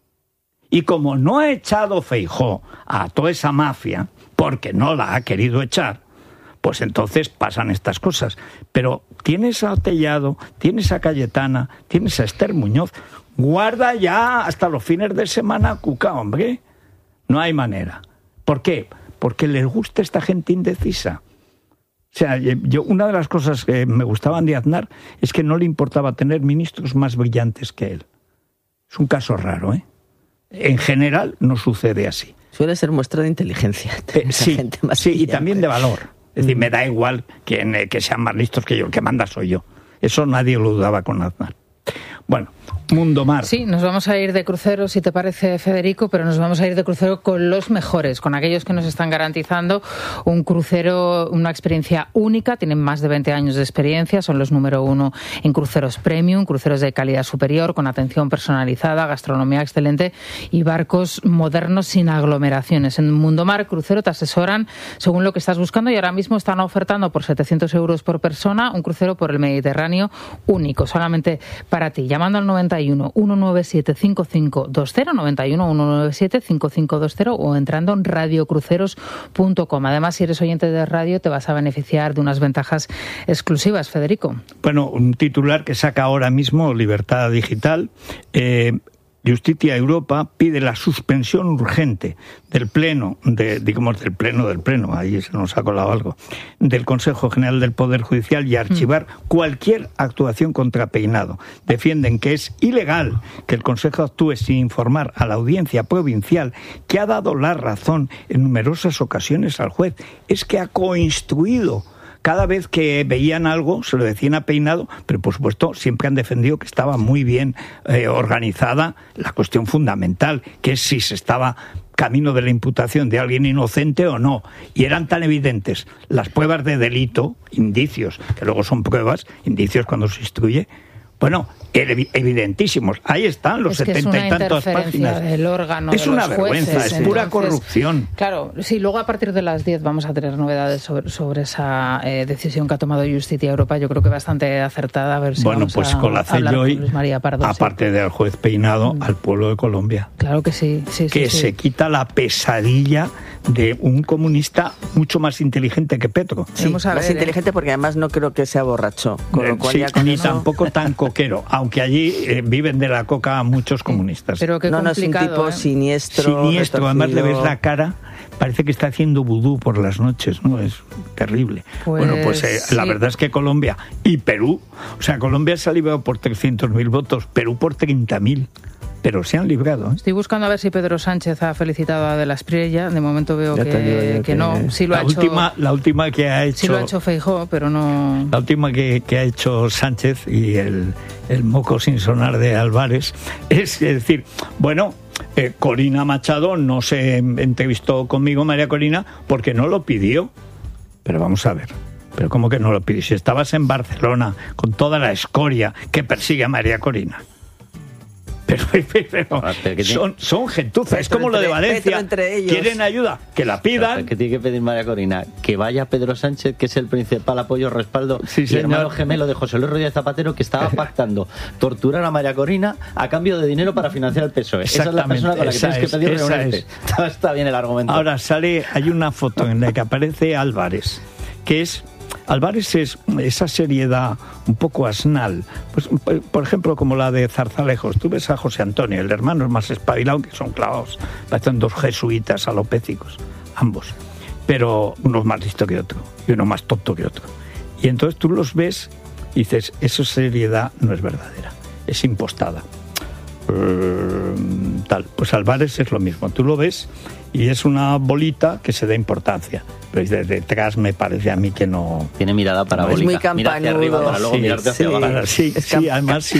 Y como no ha echado Feijóo a toda esa mafia, porque no la ha querido echar, pues entonces pasan estas cosas. Pero tienes a Tellado, tienes a Cayetana, tienes a Esther Muñoz. Guarda ya hasta los fines de semana Cuca, hombre. No hay manera. ¿Por qué? Porque les gusta esta gente indecisa. O sea, una de las cosas que me gustaban de Aznar es que no le importaba tener ministros más brillantes que él. Es un caso raro, ¿eh? En general no sucede así. Suele ser muestra de inteligencia. Sí, gente más y también de valor. Es decir, me da igual que sean más listos que yo, el que manda soy yo. Eso nadie lo dudaba con Aznar. Bueno, Mundo Mar. Sí, nos vamos a ir de crucero, si te parece, Federico, pero nos vamos a ir de crucero con los mejores, con aquellos que nos están garantizando un crucero, una experiencia única. Tienen más de 20 años de experiencia, son los número 1 en cruceros premium, cruceros de calidad superior, con atención personalizada, gastronomía excelente y barcos modernos sin aglomeraciones. En Mundo Mar Crucero te asesoran según lo que estás buscando y ahora mismo están ofertando por 700 euros por persona un crucero por el Mediterráneo único, solamente para ti. Llamando al 91 197 5520, 91 197 5520 o entrando en radiocruceros.com. Además, si eres oyente de radio, te vas a beneficiar de unas ventajas exclusivas, Federico. Bueno, un titular que saca ahora mismo Libertad Digital. Justicia Europa pide la suspensión urgente del pleno, del pleno, ahí se nos ha colado algo, del Consejo General del Poder Judicial y archivar cualquier actuación contra Peinado. Defienden que es ilegal que el Consejo actúe sin informar a la audiencia provincial, que ha dado la razón en numerosas ocasiones al juez. Es que ha coinstruido. Cada vez que veían algo se lo decían a Peinado, pero por supuesto siempre han defendido que estaba muy bien organizada la cuestión fundamental, que es si se estaba camino de la imputación de alguien inocente o no. Y eran tan evidentes las pruebas de delito, indicios, que luego son pruebas, indicios cuando se instruye, bueno, evidentísimos. Ahí están los 70 y tantas páginas. Del órgano, es de una los vergüenza, jueces, es pura corrupción. Claro, sí, luego a partir de las 10 vamos a tener novedades sobre esa decisión que ha tomado Justicia Europa. Yo creo que bastante acertada. A ver si bueno, pues con la CELLOI, aparte sí, del juez Peinado, al pueblo de Colombia. Claro que sí. Que se quita la pesadilla de un comunista mucho más inteligente que Petro. Sí, más inteligente porque además no creo que sea borracho. Con lo cual ni tampoco tan coquero, aunque allí viven de la coca muchos comunistas. Pero qué no es un tipo siniestro, además le ves la cara, parece que está haciendo vudú por las noches, ¿no? Es terrible. Sí. La verdad es que Colombia y Perú, o sea, Colombia se ha librado por 300.000 votos, Perú por 30.000. Pero se han librado. Estoy buscando a ver si Pedro Sánchez ha felicitado a De la Espriella. De momento veo que no. Sí lo la última que ha hecho. Sí lo ha hecho Feijóo, pero no. La última que ha hecho Sánchez y el moco sin sonar de Álvarez es decir, bueno, Corina Machado no se entrevistó conmigo, María Corina, porque no lo pidió. Pero vamos a ver. Pero ¿cómo que no lo pidió? Si estabas en Barcelona con toda la escoria que persigue a María Corina. Pero son gentuzas, es como lo de Valencia. ¿Quieren ayuda? Que la pidan. ¿Qué tiene que pedir María Corina? Que vaya Pedro Sánchez, que es el principal apoyo, respaldo, y hermano gemelo de José Luis Rodríguez Zapatero, que estaba pactando torturar a María Corina a cambio de dinero para financiar el PSOE. Esa es la persona con la que tienes que pedir reunirte. Está bien el argumento. Ahora hay una foto en la que aparece Álvarez, que es... Álvarez es esa seriedad un poco asnal, pues, por ejemplo, como la de Zarzalejos. Tú ves a José Antonio, el hermano es más espabilado, que son clavados, parecen dos jesuitas alopécicos, ambos, pero uno más listo que otro y uno más tonto que otro. Y entonces tú los ves y dices, esa seriedad no es verdadera, es impostada. Pues Álvarez es lo mismo, tú lo ves y es una bolita que se da importancia, pero desde detrás me parece a mí que no tiene mirada parabólica, es muy campanudo, mira hacia arriba para luego mirarte hacia abajo. Además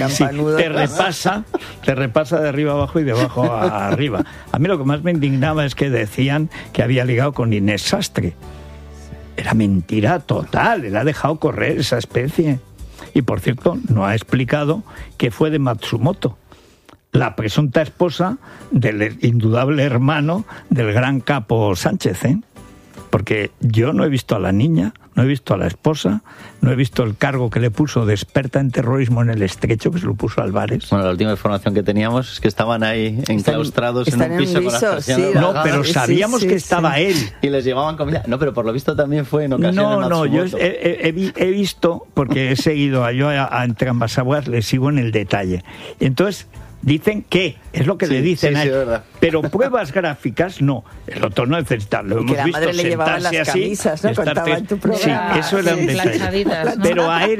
te repasa de arriba abajo y de abajo a arriba. A mí lo que más me indignaba es que decían que había ligado con Inés Sastre. Era mentira total, él ha dejado correr esa especie. Y por cierto, no ha explicado que fue de Matsumoto, la presunta esposa del indudable hermano del gran capo Sánchez, porque yo no he visto a la niña, no he visto a la esposa, no he visto el cargo que le puso de experta en terrorismo en el Estrecho, que se lo puso Álvarez. Bueno, la última información que teníamos es que estaban ahí enclaustrados en un piso con las persianas bajadas. No, pero sabíamos que estaba él. Y les llevaban comida. No, pero por lo visto también fue en ocasión de Matsumoto. No, yo he visto, porque he seguido a entre ambas aguas, le sigo en el detalle. Y entonces... dicen que, es lo que le dicen a él, pero pruebas gráficas no, el otro no necesita, lo hemos visto madre le llevaba las camisas, ¿no? Contaba en tu programa. Sí, eso era un detalle, ¿no? pero a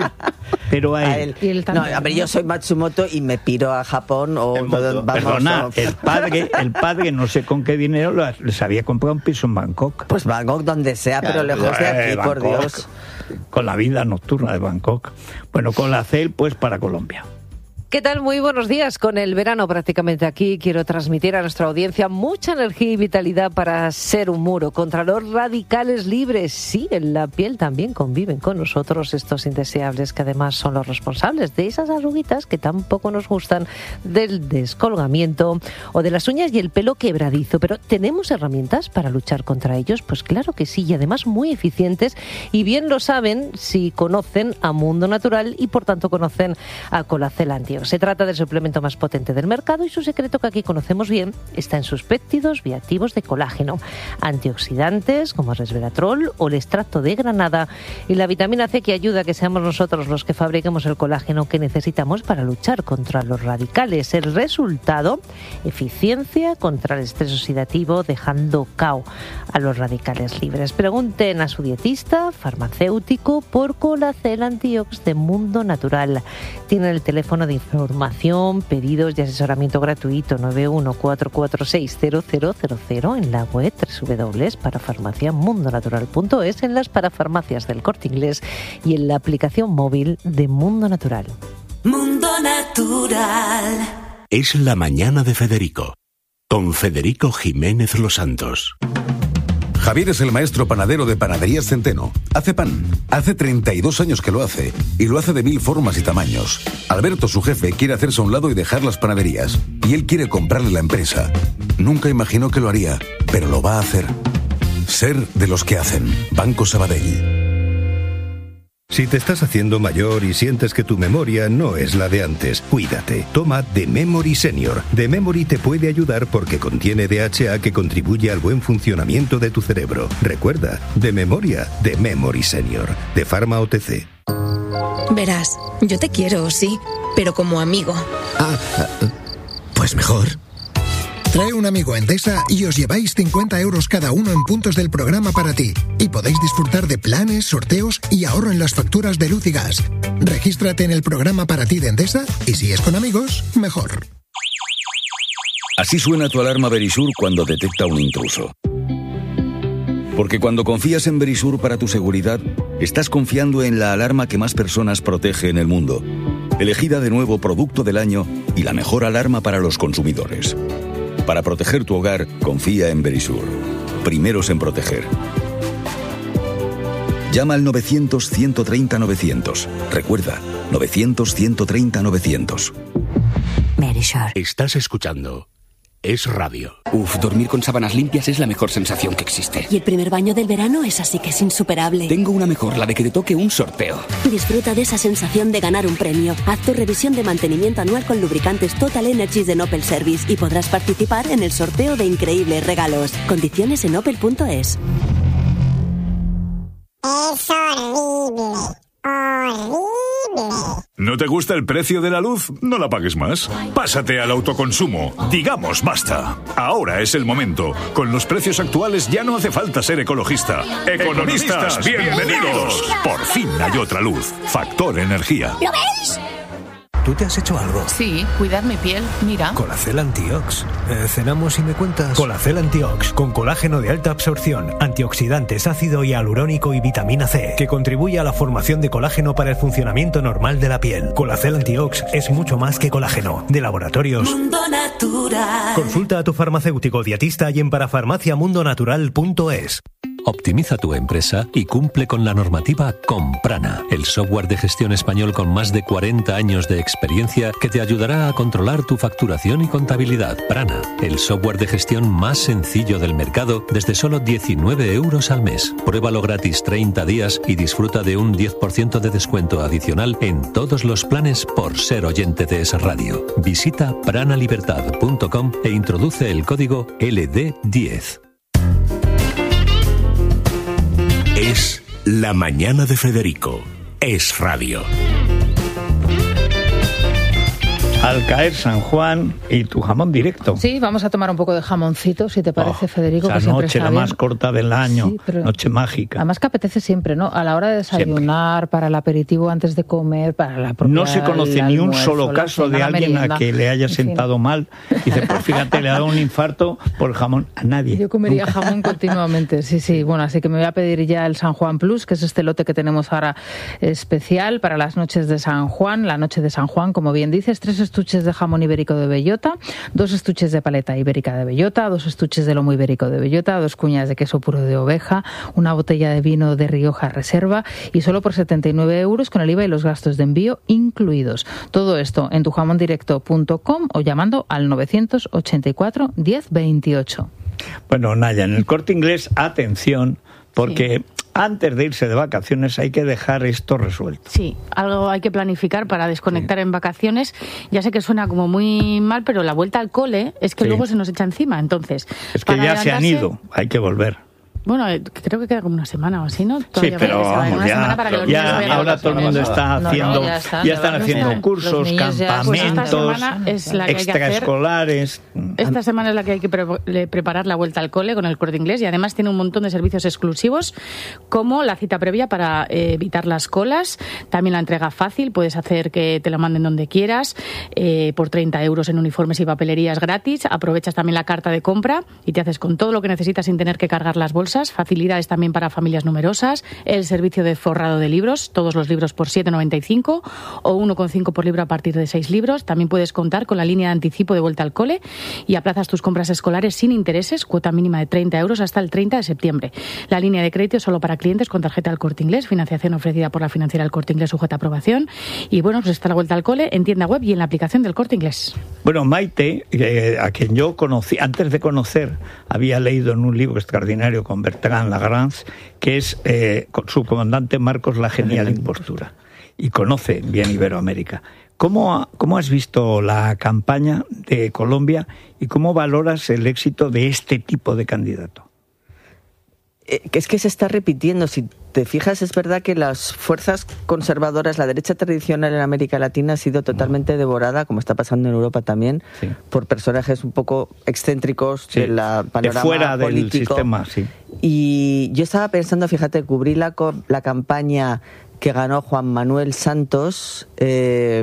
él. No, a ver, yo soy Matsumoto y me piro a Japón Perdona, el padre no sé con qué dinero les había comprado un piso en Bangkok. Pues Bangkok donde sea, pero lejos de aquí, Bangkok, por Dios. Con la vida nocturna de Bangkok. Bueno, con la CEL, pues para Colombia. ¿Qué tal? Muy buenos días. Con el verano prácticamente aquí, quiero transmitir a nuestra audiencia mucha energía y vitalidad para ser un muro contra los radicales libres. Sí, en la piel también conviven con nosotros estos indeseables que además son los responsables de esas arruguitas que tampoco nos gustan, del descolgamiento o de las uñas y el pelo quebradizo. Pero ¿tenemos herramientas para luchar contra ellos? Pues claro que sí, y además muy eficientes, y bien lo saben si conocen a Mundo Natural y por tanto conocen a Colacel Antiox. Se trata del suplemento más potente del mercado y su secreto, que aquí conocemos bien, está en sus péptidos bioactivos de colágeno, antioxidantes como el resveratrol o el extracto de granada y la vitamina C, que ayuda a que seamos nosotros los que fabriquemos el colágeno que necesitamos para luchar contra los radicales. El resultado, eficiencia contra el estrés oxidativo, dejando cao a los radicales libres. Pregunten a su dietista, farmacéutico, por Colacel Antiox de Mundo Natural. Tienen el teléfono de información, pedidos y asesoramiento gratuito 914460000 en la web www.parafarmaciamundonatural.es, en las parafarmacias del Corte Inglés y en la aplicación móvil de Mundo Natural. Mundo Natural. Es la mañana de Federico, con Federico Jiménez Los Santos. Javier es el maestro panadero de Panaderías Centeno. Hace pan. Hace 32 años que lo hace. Y lo hace de 1000 formas y tamaños. Alberto, su jefe, quiere hacerse a un lado y dejar las panaderías. Y él quiere comprarle la empresa. Nunca imaginó que lo haría, pero lo va a hacer. Ser de los que hacen. Banco Sabadell. Si te estás haciendo mayor y sientes que tu memoria no es la de antes, cuídate. Toma The Memory Senior. The Memory te puede ayudar porque contiene DHA que contribuye al buen funcionamiento de tu cerebro. Recuerda, de memoria, The Memory Senior. De Pharma OTC. Verás, yo te quiero, sí, pero como amigo. Pues mejor. Trae un amigo a Endesa y os lleváis 50 euros cada uno en puntos del programa para ti. Y podéis disfrutar de planes, sorteos y ahorro en las facturas de luz y gas. Regístrate en el programa para ti de Endesa y si es con amigos, mejor. Así suena tu alarma Verisur cuando detecta un intruso. Porque cuando confías en Verisur para tu seguridad, estás confiando en la alarma que más personas protege en el mundo. Elegida de nuevo Producto del Año y la mejor alarma para los consumidores. Para proteger tu hogar, confía en Verisur. Primeros en proteger. Llama al 900-130-900. Recuerda, 900-130-900. Verisure. Estás escuchando Es Radio. Dormir con sábanas limpias es la mejor sensación que existe. Y el primer baño del verano es así que es insuperable. Tengo una mejor, la de que te toque un sorteo. Disfruta de esa sensación de ganar un premio. Haz tu revisión de mantenimiento anual con lubricantes Total Energies de Opel Service y podrás participar en el sorteo de increíbles regalos. Condiciones en opel.es. Es horrible. Horrible. ¿No te gusta el precio de la luz? No la pagues más. Pásate al autoconsumo. Digamos basta. Ahora es el momento. Con los precios actuales ya no hace falta ser ecologista. ¡Economistas, bienvenidos! Por fin hay otra luz. Factor Energía. ¿Lo veis? ¿Tú te has hecho algo? Sí, cuidar mi piel, mira. Colacel Antiox. ¿Cenamos y me cuentas? Colacel Antiox, con colágeno de alta absorción, antioxidantes, ácido hialurónico y vitamina C, que contribuye a la formación de colágeno para el funcionamiento normal de la piel. Colacel Antiox es mucho más que colágeno. De Laboratorios Mundo Natural. Consulta a tu farmacéutico dietista y en parafarmaciamundonatural.es. Optimiza tu empresa y cumple con la normativa con Prana, el software de gestión español con más de 40 años de experiencia que te ayudará a controlar tu facturación y contabilidad. Prana, el software de gestión más sencillo del mercado desde solo 19 euros al mes. Pruébalo gratis 30 días y disfruta de un 10% de descuento adicional en todos los planes por ser oyente de Es Radio. Visita pranalibertad.com e introduce el código LD10. Es La Mañana de Federico. Es Radio. Al caer San Juan y tu jamón directo. Sí, vamos a tomar un poco de jamoncito, si te parece, Federico. Esa que siempre noche, está la bien. más corta del año, sí, noche mágica. Además que apetece siempre, ¿no? A la hora de desayunar, siempre. Para el aperitivo antes de comer, para la propia... No se conoce ni un solo caso de alguien a que le haya sentado mal. Dice, pues fíjate, le ha dado un infarto por el jamón. A nadie. Yo comería nunca. Jamón continuamente, sí. Bueno, así que me voy a pedir ya el San Juan Plus, que es este lote que tenemos ahora especial para las noches de San Juan. La noche de San Juan, como bien dices, 3 estuches de jamón ibérico de bellota, 2 estuches de paleta ibérica de bellota, 2 estuches de lomo ibérico de bellota, 2 cuñas de queso puro de oveja, una botella de vino de Rioja Reserva y solo por 79 euros con el IVA y los gastos de envío incluidos. Todo esto en tujamondirecto.com o llamando al 984 10 28. Bueno, Naya, en el Corte Inglés, atención, porque antes de irse de vacaciones hay que dejar esto resuelto. Sí, algo hay que planificar para desconectar en vacaciones. Ya sé que suena como muy mal, pero la vuelta al cole es que luego se nos echa encima. Entonces, es que ya se han ido, hay que volver. Bueno, creo que queda como una semana o así, ¿no? Todavía sí, pero vamos, ya ahora todo el mundo está haciendo, ya están haciendo cursos, campamentos, es la que extraescolares. Esta semana es la que hay que preparar la vuelta al cole con el Corte Inglés y además tiene un montón de servicios exclusivos como la cita previa para evitar las colas, también la entrega fácil, puedes hacer que te lo manden donde quieras, por 30 euros en uniformes y papelerías gratis, aprovechas también la carta de compra y te haces con todo lo que necesitas sin tener que cargar las bolsas. Facilidades también para familias numerosas, el servicio de forrado de libros, todos los libros por 7,95 o 1,5 por libro a partir de 6 libros. También puedes contar con la línea de anticipo de vuelta al cole y aplazas tus compras escolares sin intereses, cuota mínima de 30 euros hasta el 30 de septiembre. La línea de crédito es solo para clientes con tarjeta del Corte Inglés, financiación ofrecida por la financiera del Corte Inglés sujeta a aprobación. Y bueno, pues está la vuelta al cole en tienda web y en la aplicación del Corte Inglés. Bueno, Maite, a quien yo conocí, antes de conocer, había leído en un libro extraordinario con Bertrand Lagrange, que es su comandante Marcos la genial impostura, y conoce bien Iberoamérica. ¿Cómo has visto la campaña de Colombia y cómo valoras el éxito de este tipo de candidato? Es que se está repitiendo. Si te fijas, es verdad que las fuerzas conservadoras, la derecha tradicional en América Latina ha sido totalmente devorada, como está pasando en Europa también, por personajes un poco excéntricos del panorama de fuera político. Del sistema, sí. Y yo estaba pensando, fíjate, cubrí la campaña que ganó Juan Manuel Santos. Es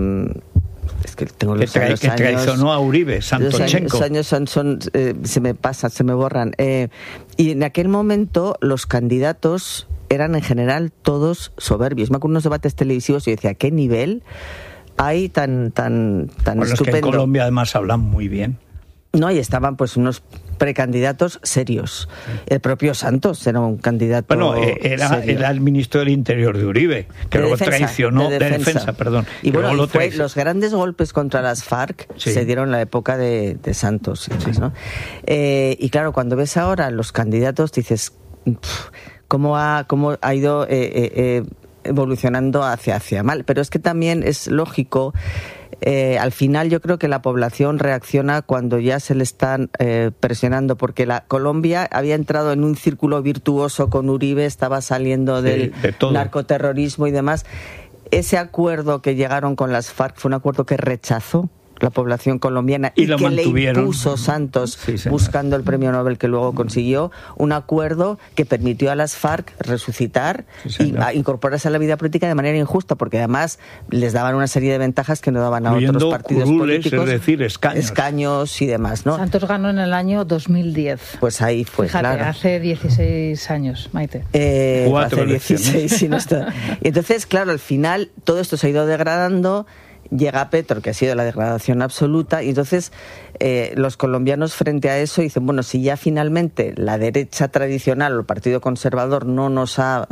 que tengo los años, que traicionó a Uribe, Santochenko. Los años se me pasan, se me borran. Y en aquel momento los candidatos eran en general todos soberbios. Me acuerdo de unos debates televisivos y yo decía, ¿qué nivel hay tan bueno, estupendo? Es que en Colombia además hablan muy bien. No, y estaban pues unos precandidatos serios. El propio Santos era un candidato. Bueno, era el ministro del Interior de Uribe, que luego traicionó, de defensa, perdón. Y bueno, los grandes golpes contra las FARC se dieron en la época de Santos. Y, demás, ¿no? Y claro, cuando ves ahora los candidatos, dices, ¿cómo ha ido evolucionando hacia mal? Pero es que también es lógico. Al final yo creo que la población reacciona cuando ya se le están presionando, porque Colombia había entrado en un círculo virtuoso con Uribe, estaba saliendo del narcoterrorismo y demás. Ese acuerdo que llegaron con las FARC fue un acuerdo que rechazó la población colombiana y que le impuso Santos, buscando el premio Nobel que luego consiguió, un acuerdo que permitió a las FARC resucitar y incorporarse a la vida política de manera injusta, porque además les daban una serie de ventajas que no daban a otros partidos políticos, es decir, escaños y demás, ¿no? Santos ganó en el año 2010. Pues ahí fue, fíjate, claro. Hace 16 años, Maite. Hace 16, sí, no está. Y entonces, claro, al final todo esto se ha ido degradando. Llega Petro, que ha sido la degradación absoluta, y entonces los colombianos frente a eso dicen, bueno, si ya finalmente la derecha tradicional o el Partido Conservador no nos ha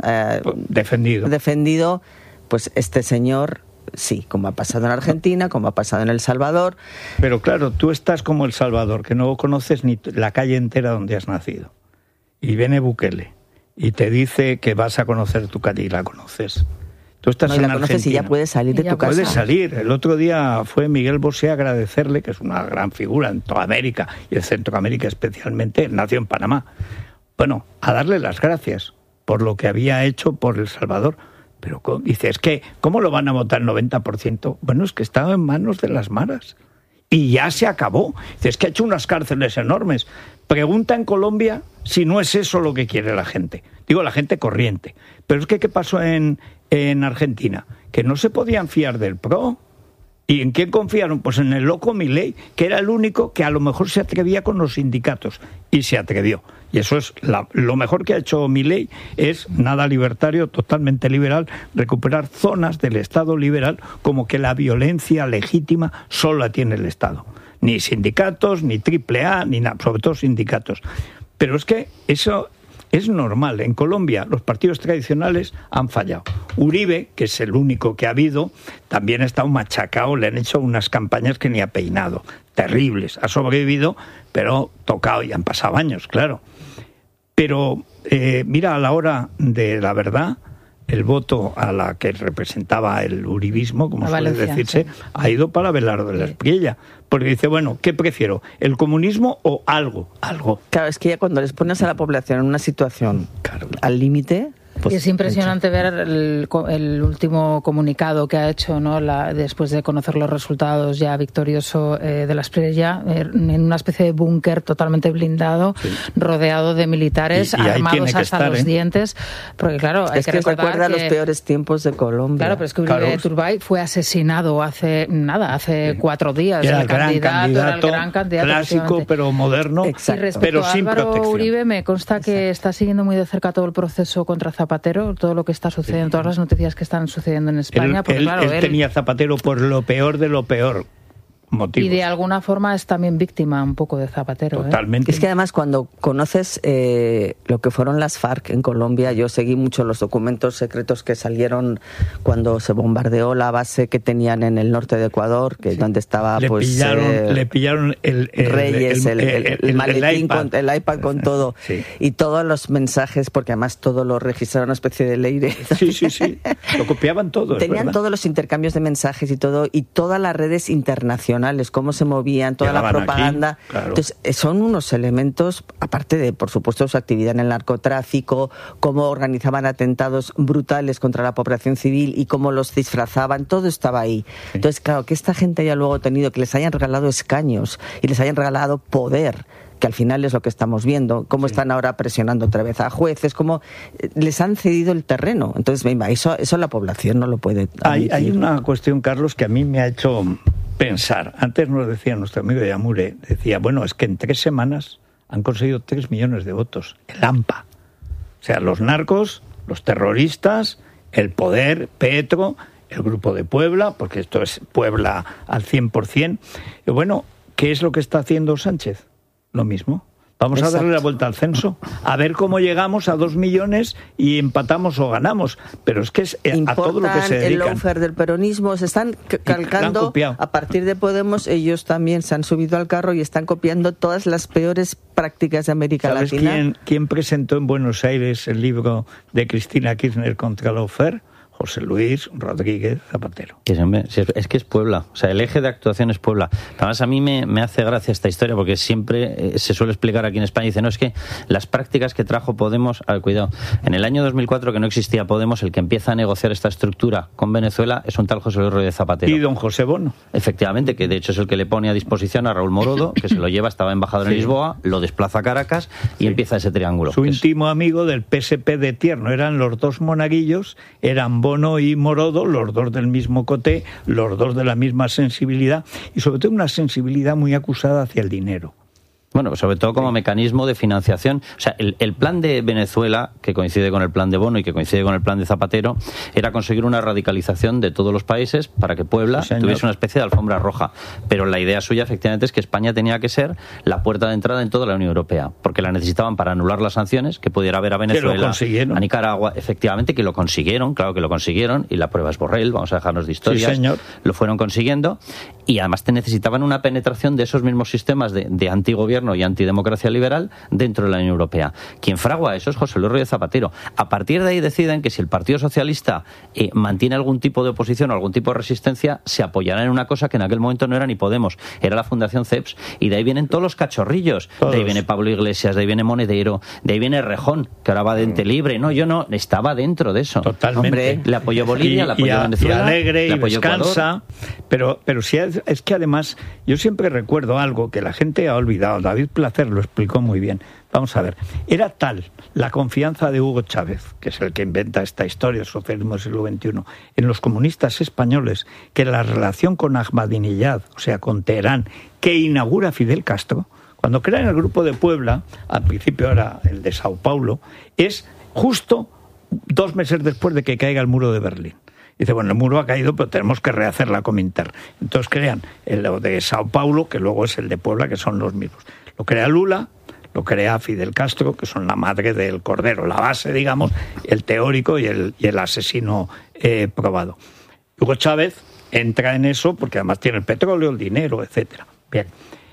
defendido, pues este señor sí, como ha pasado en Argentina, como ha pasado en El Salvador. Pero claro, tú estás como El Salvador, que no conoces ni la calle entera donde has nacido, y viene Bukele y te dice que vas a conocer tu calle y la conoces. Tú estás en la conoces Argentina. Y ya puedes salir de tu casa. Puedes salir. El otro día fue Miguel Bosé a agradecerle, que es una gran figura en toda América y en Centroamérica especialmente, nació en Panamá. Bueno, a darle las gracias por lo que había hecho por El Salvador. Pero dice, es que, ¿cómo lo van a votar el 90%? Bueno, es que estaba en manos de las maras. Y ya se acabó. Dice, es que ha hecho unas cárceles enormes. Pregunta en Colombia si no es eso lo que quiere la gente. Digo, la gente corriente. Pero es que, ¿qué pasó en Argentina? Que no se podían fiar del PRO. ¿Y en quién confiaron? Pues en el loco Milei, que era el único que a lo mejor se atrevía con los sindicatos. Y se atrevió. Y eso es lo mejor que ha hecho Milei, es nada libertario, totalmente liberal, recuperar zonas del Estado liberal, como que la violencia legítima solo la tiene el Estado. Ni sindicatos, ni AAA, ni nada, sobre todo sindicatos. Pero es que eso es normal. En Colombia los partidos tradicionales han fallado. Uribe, que es el único que ha habido, también ha estado machacado, le han hecho unas campañas que ni ha peinado. Terribles. Ha sobrevivido, pero tocado, y han pasado años, claro. Pero mira, a la hora de la verdad, el voto a la que representaba el uribismo, como suele decirse, ha ido para Abelardo de la Espriella. Porque dice, bueno, ¿qué prefiero? ¿El comunismo o algo? Algo. Claro, es que ya cuando les pones a la población en una situación al límite... Pues, y es impresionante ver el último comunicado que ha hecho, ¿no? Después de conocer los resultados ya victorioso de la Espriella, en una especie de búnker totalmente blindado, rodeado de militares armados hasta los dientes. Porque claro, hay que recordar recuerda los peores tiempos de Colombia. Claro, pero es que Uribe Turbay fue asesinado hace 4 días. Era el gran candidato clásico, pero moderno. Exacto. Y respecto a Álvaro Uribe, me consta que está siguiendo muy de cerca todo el proceso contra Zapatero, todo lo que está sucediendo, todas las noticias que están sucediendo en España. Porque, él tenía Zapatero por lo peor de lo peor. Motivos. Y de alguna forma es también víctima un poco de Zapatero. Totalmente. Es que además cuando conoces lo que fueron las FARC en Colombia, yo seguí mucho los documentos secretos que salieron cuando se bombardeó la base que tenían en el norte de Ecuador, que donde estaba le pillaron el Reyes, el maletín, el iPad con todo. Sí. Y todos los mensajes, porque además todo lo registraron una especie de ley. Sí. Lo copiaban todo. Tenían todos los intercambios de mensajes y todo, y todas las redes internacionales, cómo se movían, toda la propaganda. Aquí, claro. Entonces, son unos elementos, aparte de, por supuesto, su actividad en el narcotráfico, cómo organizaban atentados brutales contra la población civil y cómo los disfrazaban, todo estaba ahí. Sí. Entonces, claro, que esta gente haya luego tenido, que les hayan regalado escaños y les hayan regalado poder, que al final es lo que estamos viendo, cómo están ahora presionando otra vez a jueces, cómo les han cedido el terreno. Entonces, eso la población no lo puede admitir. Hay una cuestión, Carlos, que a mí me ha hecho pensar. Antes nos decía nuestro amigo Yamure, decía, bueno, es que en 3 semanas han conseguido 3 millones de votos, el AMPA. O sea, los narcos, los terroristas, el poder, Petro, el Grupo de Puebla, porque esto es Puebla al 100%. Y bueno, ¿qué es lo que está haciendo Sánchez? Lo mismo. Vamos a darle la vuelta al censo, a ver cómo llegamos a 2 millones y empatamos o ganamos. Pero es que es a todo lo que se dedican. El lawfare del peronismo, se están calcando, a partir de Podemos, ellos también se han subido al carro y están copiando todas las peores prácticas de América Latina. ¿Sabes quién presentó en Buenos Aires el libro de Cristina Kirchner contra el lawfare? José Luis Rodríguez Zapatero. Es que es Puebla, o sea, el eje de actuación es Puebla. Además, a mí me hace gracia esta historia porque siempre se suele explicar aquí en España, dice, no, es que las prácticas que trajo Podemos, cuidado, en el año 2004 que no existía Podemos, el que empieza a negociar esta estructura con Venezuela es un tal José Luis Rodríguez Zapatero. Y don José Bono. Efectivamente, que de hecho es el que le pone a disposición a Raúl Morodo, que se lo lleva, estaba embajador en Lisboa, lo desplaza a Caracas y empieza ese triángulo. Su íntimo amigo del PSP de Tierno, eran los dos monaguillos, eran Bono y Morodo, los dos del mismo coté, los dos de la misma sensibilidad y sobre todo una sensibilidad muy acusada hacia el dinero. Bueno, sobre todo como mecanismo de financiación. O sea, el plan de Venezuela, que coincide con el plan de Bono y que coincide con el plan de Zapatero, era conseguir una radicalización de todos los países para que Puebla tuviese una especie de alfombra roja. Pero la idea suya, efectivamente, es que España tenía que ser la puerta de entrada en toda la Unión Europea, porque la necesitaban para anular las sanciones que pudiera haber a Venezuela, a Nicaragua. Efectivamente, que lo consiguieron, claro que lo consiguieron, y la prueba es Borrell, vamos a dejarnos de historias. Sí, señor. Lo fueron consiguiendo, y además te necesitaban una penetración de esos mismos sistemas de antigobierno y antidemocracia liberal dentro de la Unión Europea. Quien fragua eso es José Luis Rodríguez Zapatero. A partir de ahí deciden que si el Partido Socialista mantiene algún tipo de oposición o algún tipo de resistencia, se apoyará en una cosa que en aquel momento no era ni Podemos, era la Fundación CEPS, y de ahí vienen todos los cachorrillos. De ahí viene Pablo Iglesias, de ahí viene Monedero, de ahí viene Rejón, que ahora va de ente libre. No, yo no, estaba dentro de eso. Totalmente. Hombre, le apoyó Bolivia, le apoyó Venezuela, y alegre, le apoyó y descansa. Pero si es que además, yo siempre recuerdo algo que la gente ha olvidado. David Placer lo explicó muy bien. Vamos a ver, era tal la confianza de Hugo Chávez, que es el que inventa esta historia, el socialismo del siglo XXI, en los comunistas españoles, que la relación con Ahmadinejad, o sea, con Teherán, que inaugura Fidel Castro, cuando crean el Grupo de Puebla, al principio era el de Sao Paulo, es justo 2 meses después de que caiga el muro de Berlín. Dice, bueno, el muro ha caído, pero tenemos que rehacer la Comintern. Entonces crean el de Sao Paulo, que luego es el de Puebla, que son los mismos. Lo crea Lula, lo crea Fidel Castro, que son la madre del cordero, la base, digamos, el teórico y el asesino probado. Hugo Chávez entra en eso porque además tiene el petróleo, el dinero, etcétera. Bien.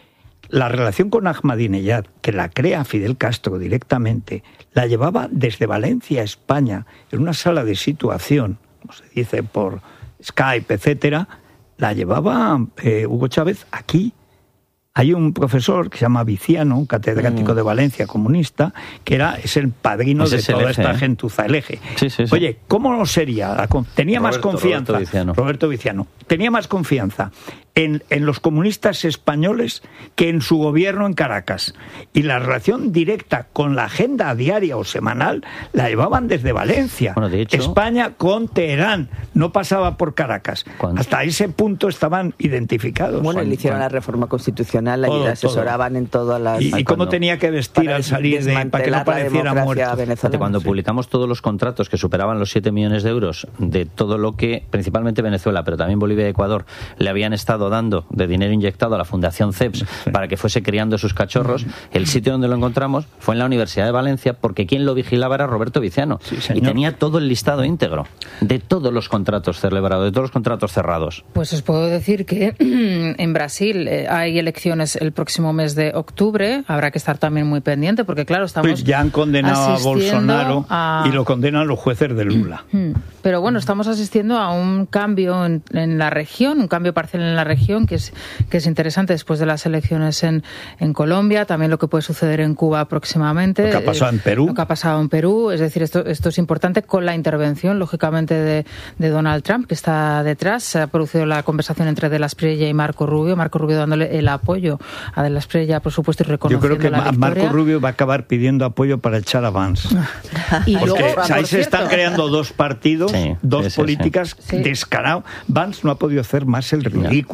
La relación con Ahmadinejad, que la crea Fidel Castro directamente, la llevaba desde Valencia a España, en una sala de situación, como se dice por Skype, etcétera, la llevaba Hugo Chávez aquí. Hay un profesor que se llama Viciano, un catedrático de Valencia comunista, que es el padrino de toda esta gentuza, el eje. Sí. Oye, ¿cómo no sería? Tenía más confianza. Roberto Viciano. Tenía más confianza en los comunistas españoles que en su gobierno en Caracas. Y la relación directa con la agenda diaria o semanal la llevaban desde Valencia. Bueno, de hecho, España con Teherán, no pasaba por Caracas. Hasta ese punto estaban identificados. Bueno, le hicieron la reforma constitucional, y le asesoraban en todas las... ¿Y cómo tenía que vestir al salir para que no pareciera muerto? Cuando publicamos todos los contratos que superaban los 7 millones de euros de todo lo que, principalmente Venezuela, pero también Bolivia y Ecuador, le habían estado dando de dinero inyectado a la Fundación CEPS para que fuese criando sus cachorros, el sitio donde lo encontramos fue en la Universidad de Valencia, porque quien lo vigilaba era Roberto Viciano, y tenía todo el listado íntegro de todos los contratos celebrados, de todos los contratos cerrados. Pues os puedo decir que en Brasil hay elecciones el próximo mes de octubre, habrá que estar también muy pendiente, porque claro, estamos... Pues ya han condenado a Bolsonaro y lo condenan los jueces de Lula. Pero bueno, estamos asistiendo a un cambio en la región, un cambio parcial en la región que es interesante después de las elecciones en Colombia, también lo que puede suceder en Cuba próximamente. Lo que ha pasado en Perú. Lo que ha pasado en Perú, es decir, esto es importante con la intervención, lógicamente, de Donald Trump, que está detrás. Se ha producido la conversación entre De la Espriella y Marco Rubio dándole el apoyo a De la Espriella, por supuesto, y reconociendo la victoria. Yo creo que Marco Rubio va a acabar pidiendo apoyo para echar a Vance. Porque ahí se están creando dos partidos, dos políticas descarados. Vance no ha podido hacer más el ridículo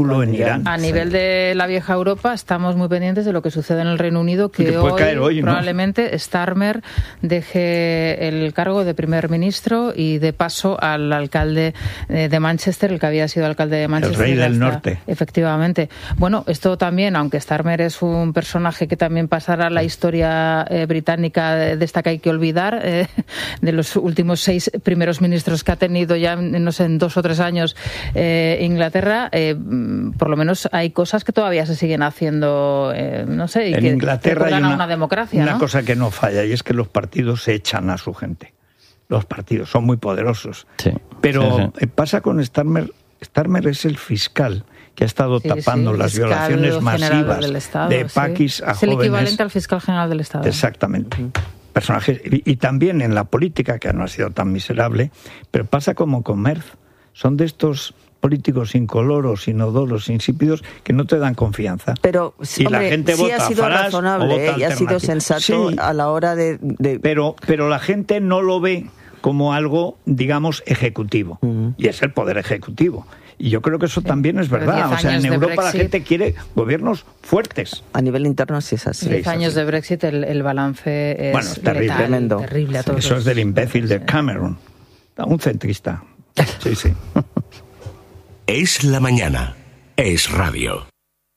ridículo en Irán. A nivel de la vieja Europa, estamos muy pendientes de lo que sucede en el Reino Unido, que hoy probablemente ¿no? Starmer deje el cargo de primer ministro y de paso al alcalde de Manchester, el que había sido alcalde de Manchester. El rey del norte. Efectivamente. Bueno, esto también, aunque Starmer es un personaje que también pasará a la historia británica de esta que hay que olvidar, de los últimos 6 primeros ministros que ha tenido ya, no sé, en 2 o 3 años Inglaterra, por lo menos hay cosas que todavía se siguen haciendo, no sé, y en que Inglaterra hay una democracia, una ¿no? cosa que no falla, y es que los partidos se echan a su gente. Los partidos son muy poderosos. Sí, pero sí. Pasa con Starmer. Starmer es el fiscal que ha estado tapando las violaciones masivas de paquis a jóvenes. Es el equivalente al fiscal general del Estado. Exactamente. Personajes, y también en la política, que no ha sido tan miserable, pero pasa como con Merz. Son de estos políticos incoloros, inodoros, insípidos, que no te dan confianza. Pero y la gente sí vota ha sido Farage razonable y ha sido sensato sí, a la hora de... Pero la gente no lo ve como algo, digamos, ejecutivo. Y es el poder ejecutivo. Y yo creo que eso también es verdad. O sea, en Europa la gente quiere gobiernos fuertes. A nivel interno sí es así. 10 años de Brexit, el balance es terrible. Tremendo. Terrible a todos. Eso es del imbécil de Cameron. Un centrista. Sí, sí. Es la mañana. Es radio.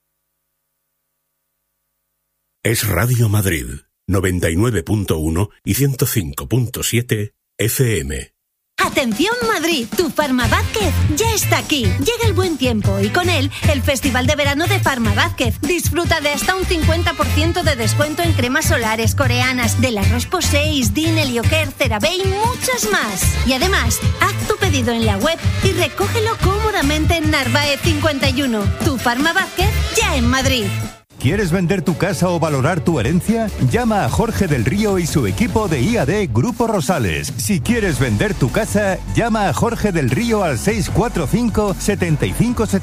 Es Radio Madrid, 99.1 y 105.7 FM. ¡Atención Madrid! Tu Farmavázquez ya está aquí. Llega el buen tiempo y con él el Festival de Verano de Farmavázquez. Disfruta de hasta un 50% de descuento en cremas solares coreanas, de la Roche-Posay, Dine, Helioker, CeraVe y muchas más. Y además, haz tu pedido en la web y recógelo cómodamente en Narváez 51. Tu Farmavázquez ya en Madrid. ¿Quieres vender tu casa o valorar tu herencia? Llama a Jorge del Río y su equipo de IAD Grupo Rosales. Si quieres vender tu casa, llama a Jorge del Río al 645 75